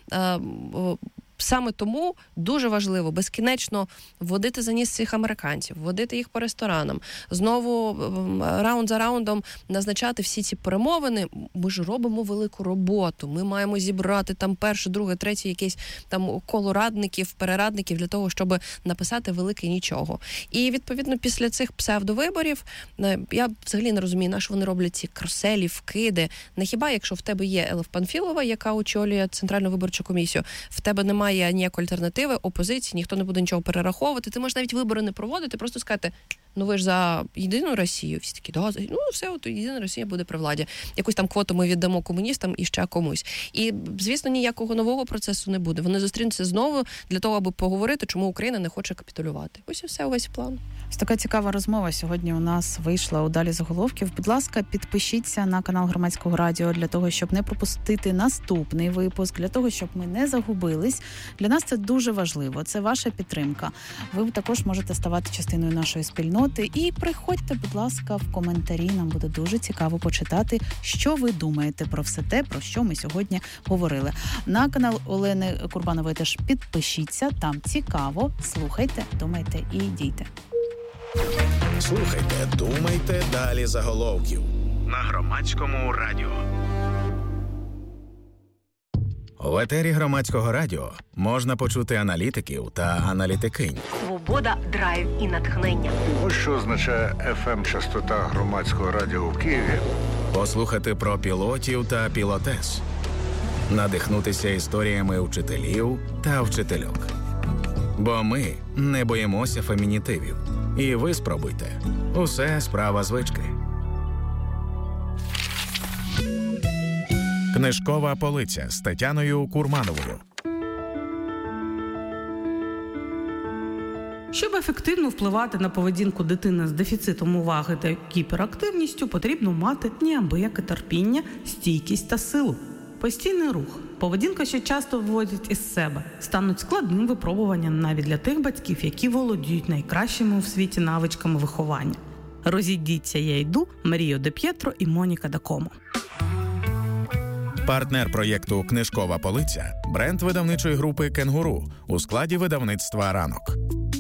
Саме тому дуже важливо безкінечно водити за ніс цих американців, водити їх по ресторанам, знову раунд за раундом назначати всі ці перемовини. Ми ж робимо велику роботу, ми маємо зібрати там перше, друге, третє якесь там коло радників, перерадників для того, щоб написати велике нічого. І, відповідно, після цих псевдовиборів, я взагалі не розумію, на що вони роблять ці каруселі, вкиди. Не хіба, якщо в тебе є Елеф Панфілова, яка очолює Центральну виборчу комісію, в тебе немає Немає ніякої альтернативи, опозиції, ніхто не буде нічого перераховувати. Ти можеш навіть вибори не проводити, просто сказати, ну ви ж за єдину Росію. Всі такі, да, ну все, от єдина Росія буде при владі. Якусь там квоту ми віддамо комуністам і ще комусь. І, звісно, ніякого нового процесу не буде. Вони зустрінуться знову для того, аби поговорити, чому Україна не хоче капітулювати. Ось і все, увесь план.
Ось така цікава розмова сьогодні у нас вийшла у «Далі заголовків». Будь ласка, підпишіться на канал Громадського радіо для того, щоб не пропустити наступний випуск, для того, щоб ми не загубились. Для нас це дуже важливо. Це ваша підтримка. Ви також можете ставати частиною нашої спільноти. спільноти. І приходьте, будь ласка, в коментарі. Нам буде дуже цікаво почитати, що ви думаєте про все те, про що ми сьогодні говорили. На канал Олени Курбанової теж підпишіться, там цікаво. Слухайте, думайте і дійте.
Слухайте, думайте, далі заголовків на Громадському радіо. У етері Громадського радіо можна почути аналітиків та аналітикинь.
Свобода, драйв і натхнення.
Ось що означає еф ем-частота Громадського радіо в Києві.
Послухати про пілотів та пілотес. Надихнутися історіями вчителів та вчительок. Бо ми не боїмося фемінітивів. І ви спробуйте. Усе справа звички. Книжкова полиця з Тетяною Курмановою.
Щоб ефективно впливати на поведінку дитини з дефіцитом уваги та гіперактивністю, потрібно мати неабияке терпіння, стійкість та силу. Постійний рух, поведінка, що часто виводять із себе, стануть складним випробуванням навіть для тих батьків, які володіють найкращими у світі навичками виховання. Розійдіться, я йду, Маріо Де П'єтро і Моніка Да Комо.
Партнер проєкту «Книжкова полиця» – бренд видавничої групи «Кенгуру» у складі видавництва «Ранок».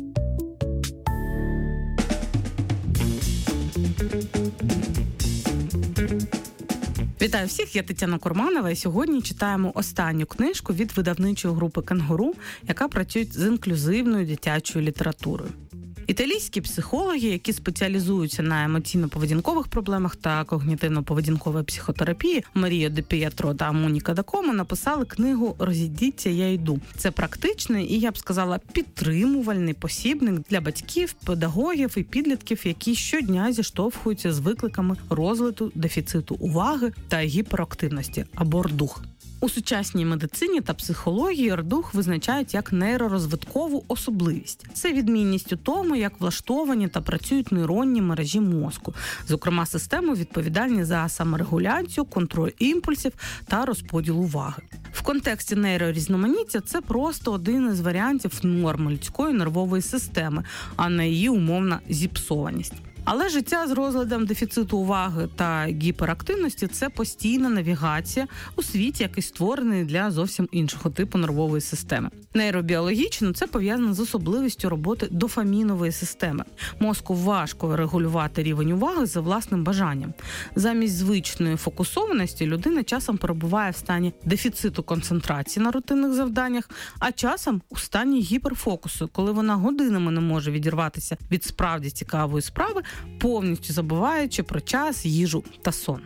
Вітаю всіх, я Тетяна Курманова, і сьогодні читаємо останню книжку від видавничої групи «Кенгуру», яка працює з інклюзивною дитячою літературою. Італійські психологи, які спеціалізуються на емоційно-поведінкових проблемах та когнітивно-поведінковій психотерапії, Маріо Де П'єтро та Моніка Да Комо, написали книгу «Розійдіться, я йду». Це практичний і, я б сказала, підтримувальний посібник для батьків, педагогів і підлітків, які щодня зіштовхуються з викликами розладу, дефіциту уваги та гіперактивності або рдух. У сучасній медицині та психології рдух визначають як нейророзвиткову особливість. Це відмінність у тому, як влаштовані та працюють нейронні мережі мозку, зокрема системи, відповідальні за саморегуляцію, контроль імпульсів та розподіл уваги. В контексті нейрорізноманіття це просто один із варіантів норми людської нервової системи, а не її умовна зіпсованість. Але життя з розладом дефіциту уваги та гіперактивності – це постійна навігація у світі, який створений для зовсім іншого типу нервової системи. Нейробіологічно це пов'язано з особливістю роботи дофамінової системи. Мозку важко регулювати рівень уваги за власним бажанням. Замість звичної фокусованості людина часом перебуває в стані дефіциту концентрації на рутинних завданнях, а часом у стані гіперфокусу, коли вона годинами не може відірватися від справді цікавої справи, повністю забуваючи про час, їжу та сон.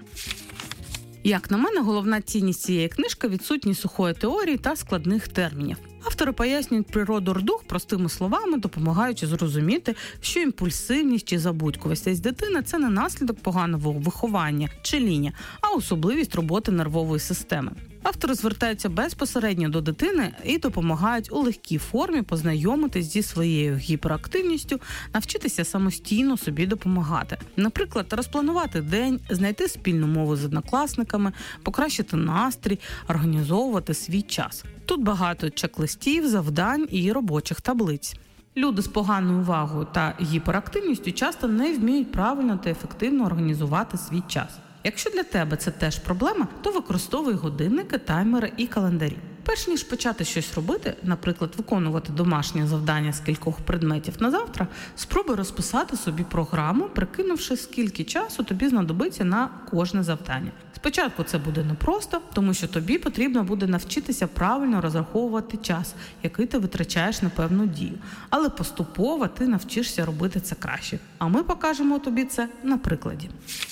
Як на мене, головна цінність цієї книжки – відсутність сухої теорії та складних термінів. Автори пояснюють природу рдух простими словами, допомагаючи зрозуміти, що імпульсивність чи забудькувість дитини – це не наслідок поганого виховання чи ління, а особливість роботи нервової системи. Автори звертаються безпосередньо до дитини і допомагають у легкій формі познайомитись зі своєю гіперактивністю, навчитися самостійно собі допомагати. Наприклад, розпланувати день, знайти спільну мову з однокласниками, покращити настрій, організовувати свій час. Тут багато чек-листів, завдань і робочих таблиць. Люди з поганою увагою та гіперактивністю часто не вміють правильно та ефективно організувати свій час. Якщо для тебе це теж проблема, то використовуй годинники, таймери і календарі. Перш ніж почати щось робити, наприклад, виконувати домашнє завдання з кількох предметів на завтра, спробуй розписати собі програму, прикинувши, скільки часу тобі знадобиться на кожне завдання. Спочатку це буде непросто, тому що тобі потрібно буде навчитися правильно розраховувати час, який ти витрачаєш на певну дію. Але поступово ти навчишся робити це краще. А ми покажемо тобі це на прикладі.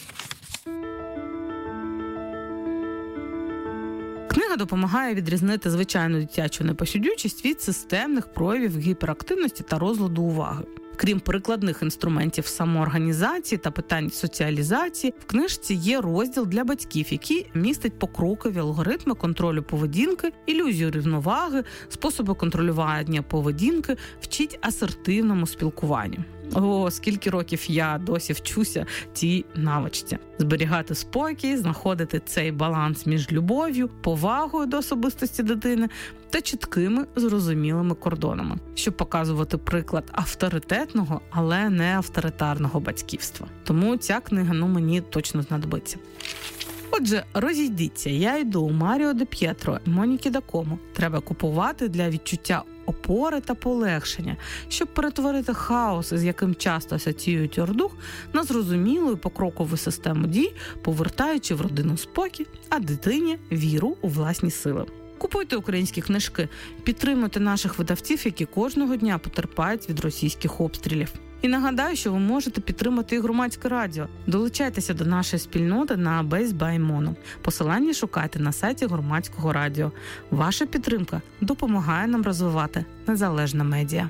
Книга допомагає відрізнити звичайну дитячу непосидючість від системних проявів гіперактивності та розладу уваги. Крім прикладних інструментів самоорганізації та питань соціалізації, в книжці є розділ для батьків, який містить покрокові алгоритми контролю поведінки, ілюзію рівноваги, способи контролювання поведінки, вчить асертивному спілкуванню. О, скільки років я досі вчуся цій навичці. Зберігати спокій, знаходити цей баланс між любов'ю, повагою до особистості дитини та чіткими, зрозумілими кордонами, щоб показувати приклад авторитетного, але не авторитарного батьківства. Тому ця книга, ну, мені точно знадобиться. Отже, розійдіться, я йду у Маріо де П'єтро і Моніки Дакому. Треба купувати для відчуття опори та полегшення, щоб перетворити хаос, з яким часто асоціюють ордух, на зрозумілу і покрокову систему дій, повертаючи в родину спокій, а дитині віру у власні сили. Купуйте українські книжки, підтримуйте наших видавців, які кожного дня потерпають від російських обстрілів. І нагадаю, що ви можете підтримати і громадське радіо. Долучайтеся до нашої спільноти на Base by Mono. Посилання шукайте на сайті громадського радіо. Ваша підтримка допомагає нам розвивати незалежне медіа.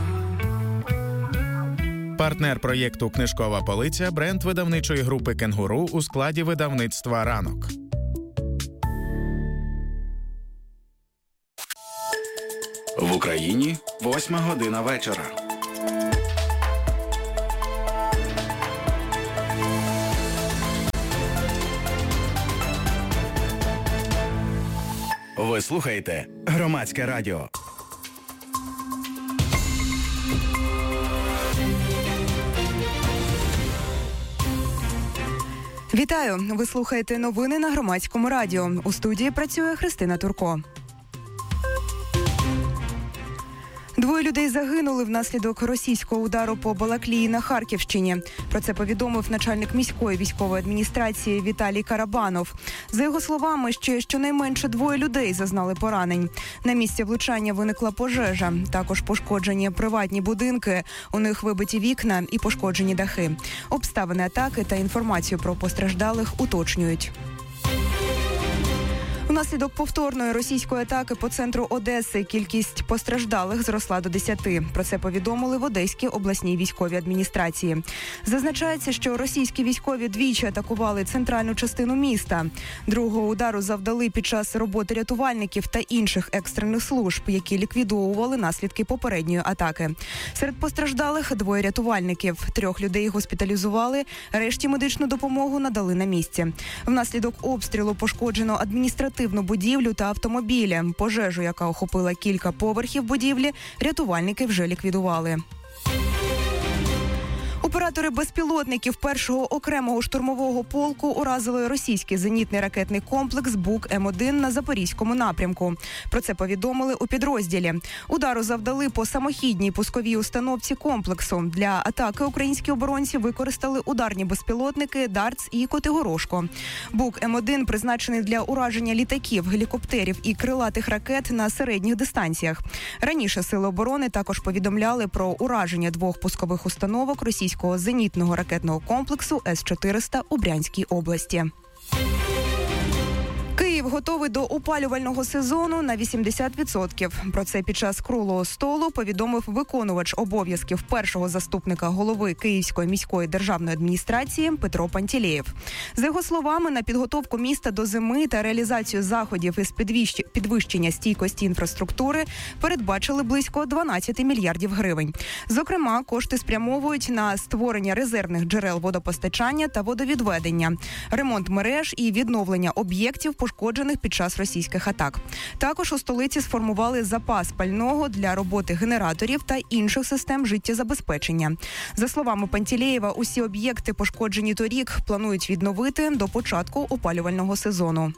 Партнер проєкту «Книжкова полиця» – бренд видавничої групи «Кенгуру» у складі видавництва «Ранок». В Україні восьма година вечора. Ви слухаєте Громадське радіо.
Вітаю! Ви слухаєте новини на Громадському радіо. У студії працює Христина Турко. Двоє людей загинули внаслідок російського удару по Балаклії на Харківщині. Про це повідомив начальник міської військової адміністрації Віталій Карабанов. За його словами, ще щонайменше двоє людей зазнали поранень. На місці влучання виникла пожежа. Також пошкоджені приватні будинки, у них вибиті вікна і пошкоджені дахи. Обставини атаки та інформацію про постраждалих уточнюють. Внаслідок повторної російської атаки по центру Одеси кількість постраждалих зросла до десяти. Про це повідомили в Одеській обласній військовій адміністрації. Зазначається, що російські військові двічі атакували центральну частину міста. Другого удару завдали під час роботи рятувальників та інших екстрених служб, які ліквідовували наслідки попередньої атаки. Серед постраждалих двоє рятувальників. Трьох людей госпіталізували, решті медичну допомогу надали на місці. Внаслідок обстрілу пошкоджено адміністративну будівлю та автомобілі. Пожежу, яка охопила кілька поверхів будівлі, рятувальники вже ліквідували. Оператори безпілотників першого окремого штурмового полку уразили російський зенітний ракетний комплекс Бук М один на Запорізькому напрямку. Про це повідомили у підрозділі. Удару завдали по самохідній пусковій установці комплексу. Для атаки українські оборонці використали ударні безпілотники «Дартс» і «Котигорошко». Бук М один призначений для ураження літаків, гелікоптерів і крилатих ракет на середніх дистанціях. Раніше Сили оборони також повідомляли про ураження двох пускових установок російського зенітного ракетного комплексу С чотириста у Брянській області. Київ готовий до опалювального сезону на вісімдесят відсотків. Про це під час круглого столу повідомив виконувач обов'язків першого заступника голови Київської міської державної адміністрації Петро Пантілеєв. За його словами, на підготовку міста до зими та реалізацію заходів із підвищення стійкості інфраструктури передбачили близько дванадцять мільярдів гривень. Зокрема, кошти спрямовують на створення резервних джерел водопостачання та водовідведення, ремонт мереж і відновлення об'єктів, пошкоджених під час російських атак. Також у столиці сформували запас пального для роботи генераторів та інших систем життєзабезпечення. За словами Пантілеєва, усі об'єкти, пошкоджені торік, планують відновити до початку опалювального сезону.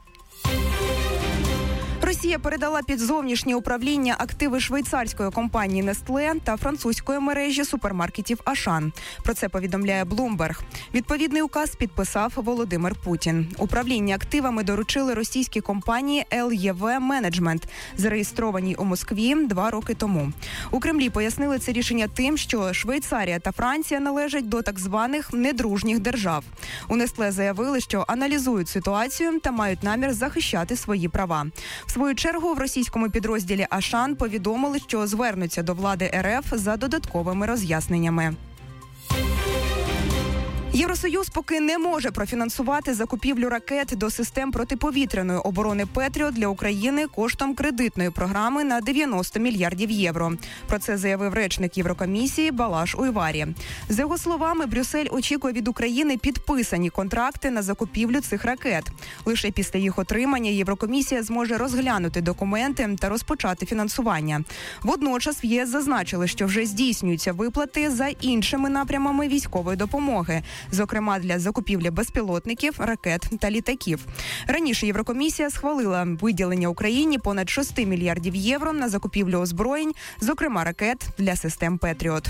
Росія передала під зовнішнє управління активи швейцарської компанії Nestlé та французької мережі супермаркетів Ашан. Про це повідомляє Bloomberg. Відповідний указ підписав Володимир Путін. Управління активами доручили російській компанії Ел Є Ве Менеджмент, зареєстрованій у Москві два роки тому. У Кремлі пояснили це рішення тим, що Швейцарія та Франція належать до так званих недружніх держав. У Nestlé заявили, що аналізують ситуацію та мають намір захищати свої права. В свою чергу в російському підрозділі Ашан повідомили, що звернуться до влади Ер Еф за додатковими роз'ясненнями. Євросоюз поки не може профінансувати закупівлю ракет до систем протиповітряної оборони «Петріот» для України коштом кредитної програми на дев'яносто мільярдів євро. Про це заявив речник Єврокомісії Балаш Уйварі. За його словами, Брюссель очікує від України підписані контракти на закупівлю цих ракет. Лише після їх отримання Єврокомісія зможе розглянути документи та розпочати фінансування. Водночас в ЄС зазначили, що вже здійснюються виплати за іншими напрямами військової допомоги, зокрема для закупівлі безпілотників, ракет та літаків. Раніше Єврокомісія схвалила виділення Україні понад шість мільярдів євро на закупівлю озброєнь, зокрема ракет для систем «Петріот».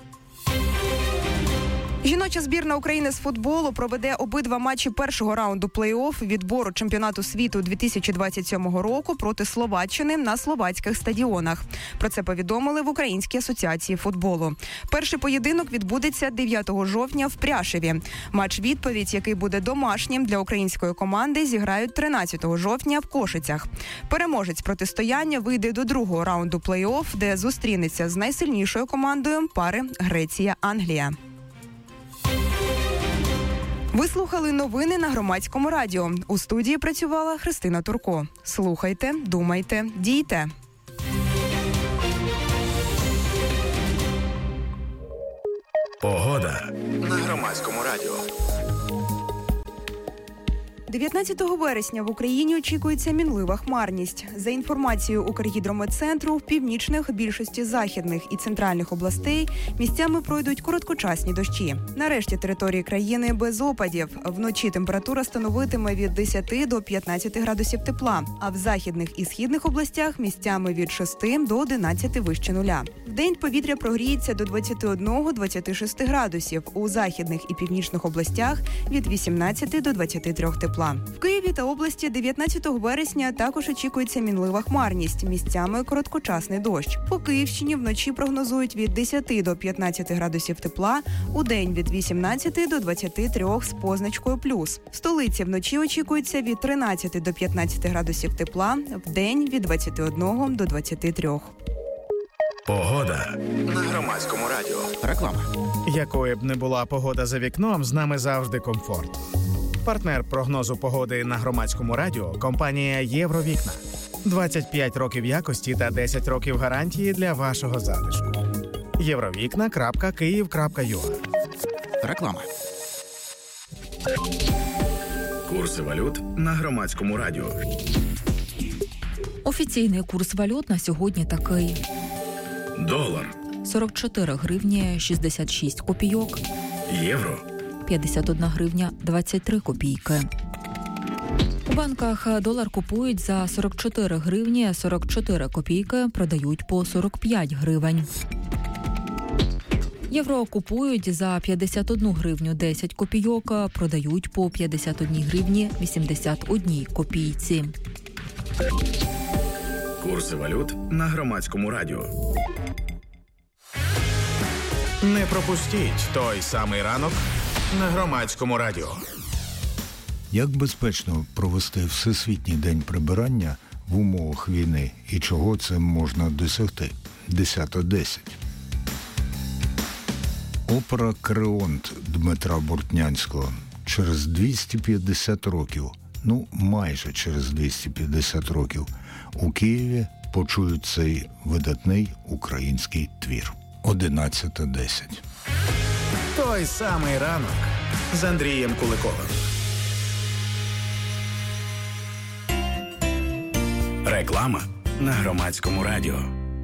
Жіноча збірна України з футболу проведе обидва матчі першого раунду плей-офф відбору чемпіонату світу дві тисячі двадцять сьомого року проти Словаччини на словацьких стадіонах. Про це повідомили в Українській асоціації футболу. Перший поєдинок відбудеться дев'ятого жовтня в Пряшеві. Матч-відповідь, який буде домашнім для української команди, зіграють тринадцятого жовтня в Кошицях. Переможець протистояння вийде до другого раунду плей-офф, де зустрінеться з найсильнішою командою пари Греція-Англія. Ви слухали новини на Громадському радіо. У студії працювала Христина Турко. Слухайте, думайте, дійте.
Погода на Громадському радіо.
дев'ятнадцятого вересня в Україні очікується мінлива хмарність. За інформацією Укргідрометцентру, в північних, більшості західних і центральних областей місцями пройдуть короткочасні дощі. На решті території країни без опадів. Вночі температура становитиме від десяти до п'ятнадцяти градусів тепла, а в західних і східних областях місцями від шести до одинадцяти вище нуля. Вдень повітря прогріється до двадцяти одного - двадцяти шести градусів. У західних і північних областях від вісімнадцяти до двадцяти трьох тепла. В Києві та області дев'ятнадцятого вересня також очікується мінлива хмарність, місцями короткочасний дощ. По Київщині вночі прогнозують від десяти до п'ятнадцяти градусів тепла, удень від вісімнадцяти до двадцяти трьох з позначкою плюс. В столиці вночі очікується від тринадцяти до п'ятнадцяти градусів тепла, вдень від двадцяти одного до двадцяти трьох.
Погода на Громадському радіо.
Реклама. Якою б не була погода за вікном, з нами завжди комфорт. Партнер прогнозу погоди на Громадському радіо – компанія «Євровікна». двадцять п'ять років якості та десять років гарантії для вашого затишку. євровікна крапка київ крапка ю а.
Реклама. Курси валют на Громадському радіо.
Офіційний курс валют на сьогодні такий.
Долар
сорок чотири гривні шістдесят шість копійок.
Євро
п'ятдесят одна гривня двадцять три копійки. У банках долар купують за сорок чотири гривні сорок чотири копійки, продають по сорок п'ять гривень. Євро купують за п'ятдесят одну гривню десять копійок, продають по п'ятдесят одні гривні вісімдесят одній копійці.
Курси валют на Громадському радіо.
Не пропустіть той самий ранок на Громадському радіо.
Як безпечно провести Всесвітній день прибирання в умовах війни і чого цим можна досягти? десята десять. Опера «Креонт» Дмитра Бортнянського через двісті п'ятдесят років, ну майже через двісті п'ятдесят років, у Києві почують цей видатний український твір. одинадцята десять.
Той самий ранок з Андрієм Куликовим.
Реклама на Громадському радіо.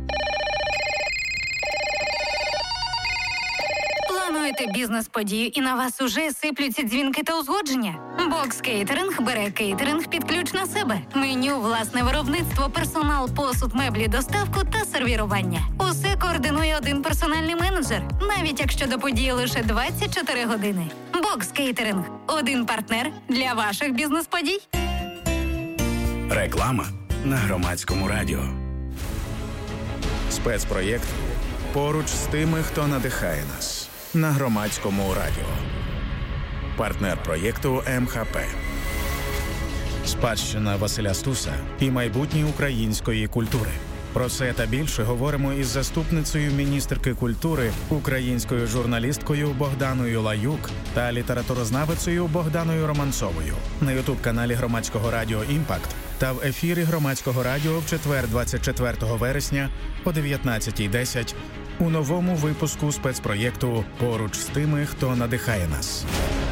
Плануєте бізнес-подію і на вас уже сиплються дзвінки та узгодження? Бокс Кейтеринг бере кейтеринг під ключ на себе. Меню, власне виробництво, персонал, посуд, меблі, доставку та сервірування. Усе координує один персональний менеджер, навіть якщо до події лише двадцять чотири години. Бокс Кейтеринг – один партнер для ваших бізнес-подій.
Реклама на Громадському радіо.
Спецпроєкт «Поруч з тими, хто надихає нас» на Громадському радіо. Партнер проєкту ем ха пе. Спадщина Василя Стуса і майбутнє української культури. Про це та більше говоримо із заступницею міністерки культури, українською журналісткою Богданою Лаюк та літературознавицею Богданою Романцовою на ютуб-каналі Громадського радіо «Імпакт» та в ефірі Громадського радіо в четвер двадцять четвертого вересня о дев'ятнадцятій десять у новому випуску спецпроєкту «Поруч з тими, хто надихає нас».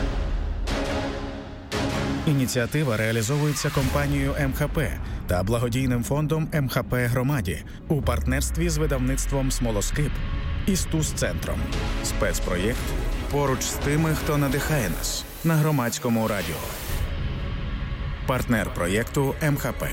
Ініціатива реалізовується компанією ем ха пе та благодійним фондом ем ха пе «Громаді» у партнерстві з видавництвом «Смолоскип» і Стус-центром. Спецпроєкт «Поруч з тими, хто надихає нас» на Громадському радіо. Партнер проєкту ем ха пе.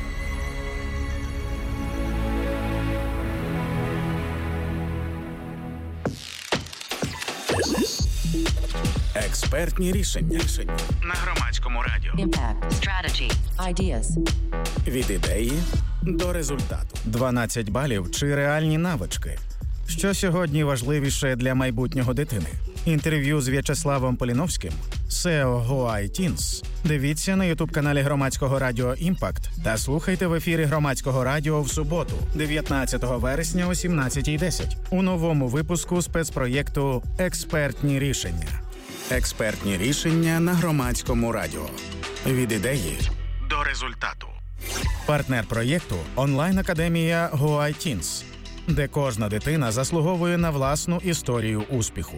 Експертні рішення. рішення на Громадському радіо.
Impact. Strategy. Ideas.
Від ідеї до результату. дванадцять балів чи реальні навички. Що сьогодні важливіше для майбутнього дитини? Інтерв'ю з В'ячеславом Поліновським, сео GoITeens. Дивіться на ютуб-каналі Громадського радіо «Імпакт» та слухайте в ефірі Громадського радіо в суботу, дев'ятнадцятого вересня о сімнадцятій десять у новому випуску спецпроєкту «Експертні рішення». Експертні рішення на Громадському радіо. Від ідеї до результату. Партнер проєкту – онлайн-академія GoITeens, де кожна дитина заслуговує на власну історію успіху.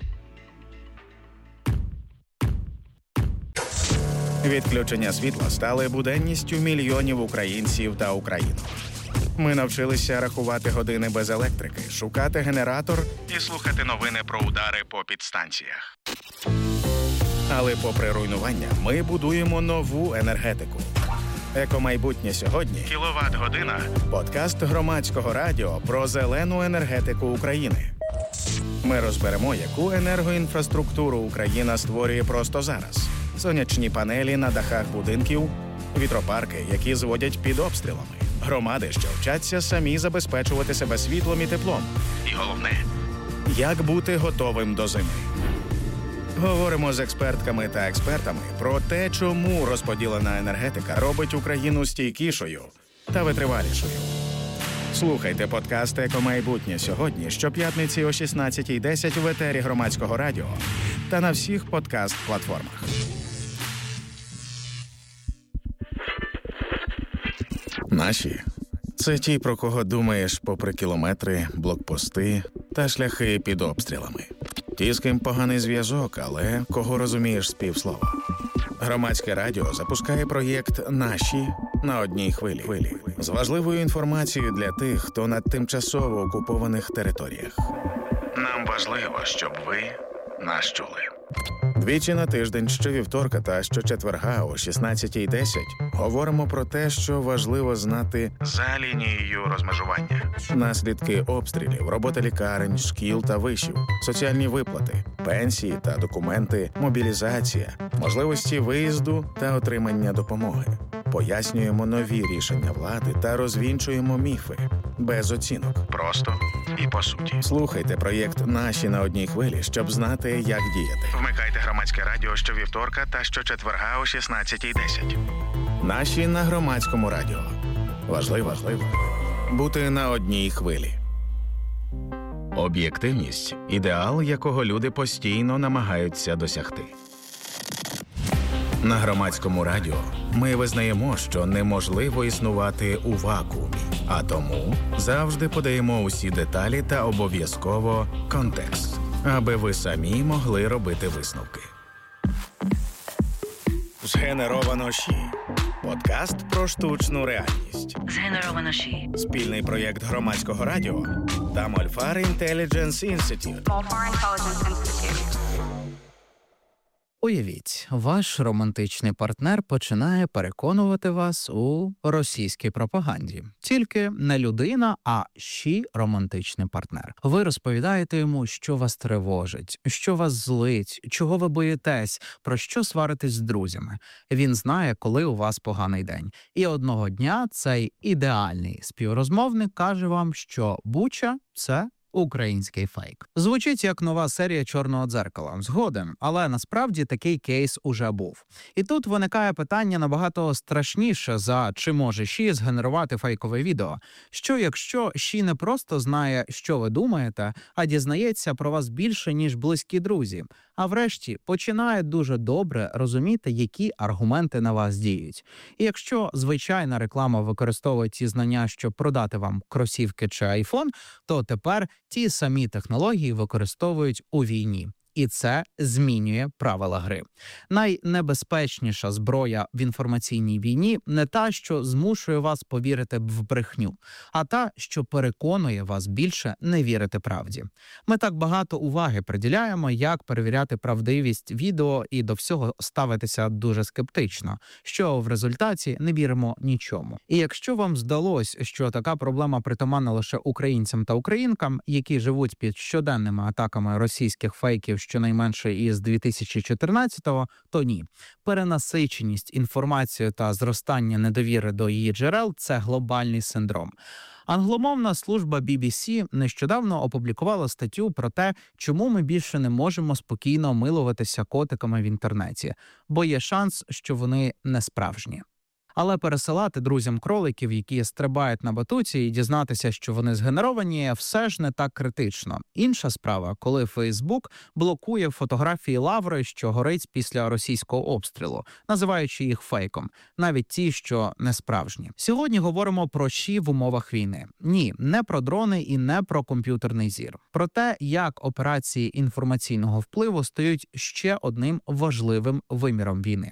Відключення світла стали буденністю мільйонів українців та українок. Ми навчилися рахувати години без електрики, шукати генератор і слухати новини про удари по підстанціях. Але попри руйнування, ми будуємо нову енергетику. Екомайбутнє сьогодні – кіловат-година. Подкаст Громадського радіо про зелену енергетику України. Ми розберемо, яку енергоінфраструктуру Україна створює просто зараз. Сонячні панелі на дахах будинків, вітропарки, які зводять під обстрілами, громади, що вчаться самі забезпечувати себе світлом і теплом. І головне – як бути готовим до зими. Говоримо з експертками та експертами про те, чому розподілена енергетика робить Україну стійкішою та витривалішою. Слухайте подкаст «Екомайбутнє сьогодні» щоп'ятниці о шістнадцятій десять в етері Громадського радіо та на всіх подкаст-платформах. Наші – це ті, про кого думаєш попри кілометри, блокпости та шляхи під обстрілами. Ті, з ким поганий зв'язок, але кого розумієш з півслова. Громадське радіо запускає проєкт «Наші» на одній хвилі. З важливою інформацією для тих, хто на тимчасово окупованих територіях. Нам важливо, щоб ви нас чули. Двічі на тиждень, щовівторка та щочетверга о шістнадцятій десять говоримо про те, що важливо знати за лінією розмежування. Наслідки обстрілів, робота лікарень, шкіл та вишів, соціальні виплати, пенсії та документи, мобілізація, можливості виїзду та отримання допомоги. Пояснюємо нові рішення влади та розвінчуємо міфи. Без оцінок. Просто і по суті. Слухайте проєкт «Наші» на одній хвилі, щоб знати, як діяти. Вмикайте Громадське радіо щовівторка та щочетверга о шістнадцятій десять. «Наші» на Громадському радіо. Важливо, важливо бути на одній хвилі. Об'єктивність – ідеал, якого люди постійно намагаються досягти. На Громадському радіо ми визнаємо, що неможливо існувати у вакуумі, а тому завжди подаємо усі деталі та обов'язково контекст, аби ви самі могли робити висновки. Згенеровано ШІ. Подкаст про штучну реальність.
Згенеровано ШІ.
Спільний проєкт Громадського радіо та Мольфар Intelligence Institute.
Mольфар Intelligence Institute.
Уявіть, ваш романтичний партнер починає переконувати вас у російській пропаганді. Тільки не людина, а ще романтичний партнер. Ви розповідаєте йому, що вас тривожить, що вас злить, чого ви боїтесь, про що сваритесь з друзями. Він знає, коли у вас поганий день. І одного дня цей ідеальний співрозмовник каже вам, що Буча – це український фейк. Звучить як нова серія «Чорного дзеркала». Згоден, але насправді такий кейс уже був. І тут виникає питання набагато страшніше за чи може Ші згенерувати фейкове відео. Що якщо Ші не просто знає, що ви думаєте, а дізнається про вас більше, ніж близькі друзі, а врешті починає дуже добре розуміти, які аргументи на вас діють. І якщо звичайна реклама використовує ці знання, щоб продати вам кросівки чи айфон, то тепер ті самі технології використовують у війні. І це змінює правила гри. Найнебезпечніша зброя в інформаційній війні не та, що змушує вас повірити в брехню, а та, що переконує вас більше не вірити правді. Ми так багато уваги приділяємо, як перевіряти правдивість відео і до всього ставитися дуже скептично, що в результаті не віримо нічому. І якщо вам здалось, що така проблема притаманна лише українцям та українкам, які живуть під щоденними атаками російських фейків щонайменше із дві тисячі чотирнадцятого, то ні. Перенасиченість інформацією та зростання недовіри до її джерел – це глобальний синдром. Англомовна служба бі бі сі нещодавно опублікувала статтю про те, чому ми більше не можемо спокійно милуватися котиками в інтернеті, бо є шанс, що вони не справжні. Але пересилати друзям кроликів, які стрибають на батуті, і дізнатися, що вони згенеровані, все ж не так критично. Інша справа, коли Фейсбук блокує фотографії лаври, що горить після російського обстрілу, називаючи їх фейком, навіть ті, що не справжні. Сьогодні говоримо про Ші в умовах війни. Ні, не про дрони і не про комп'ютерний зір. Про те, як операції інформаційного впливу стають ще одним важливим виміром війни.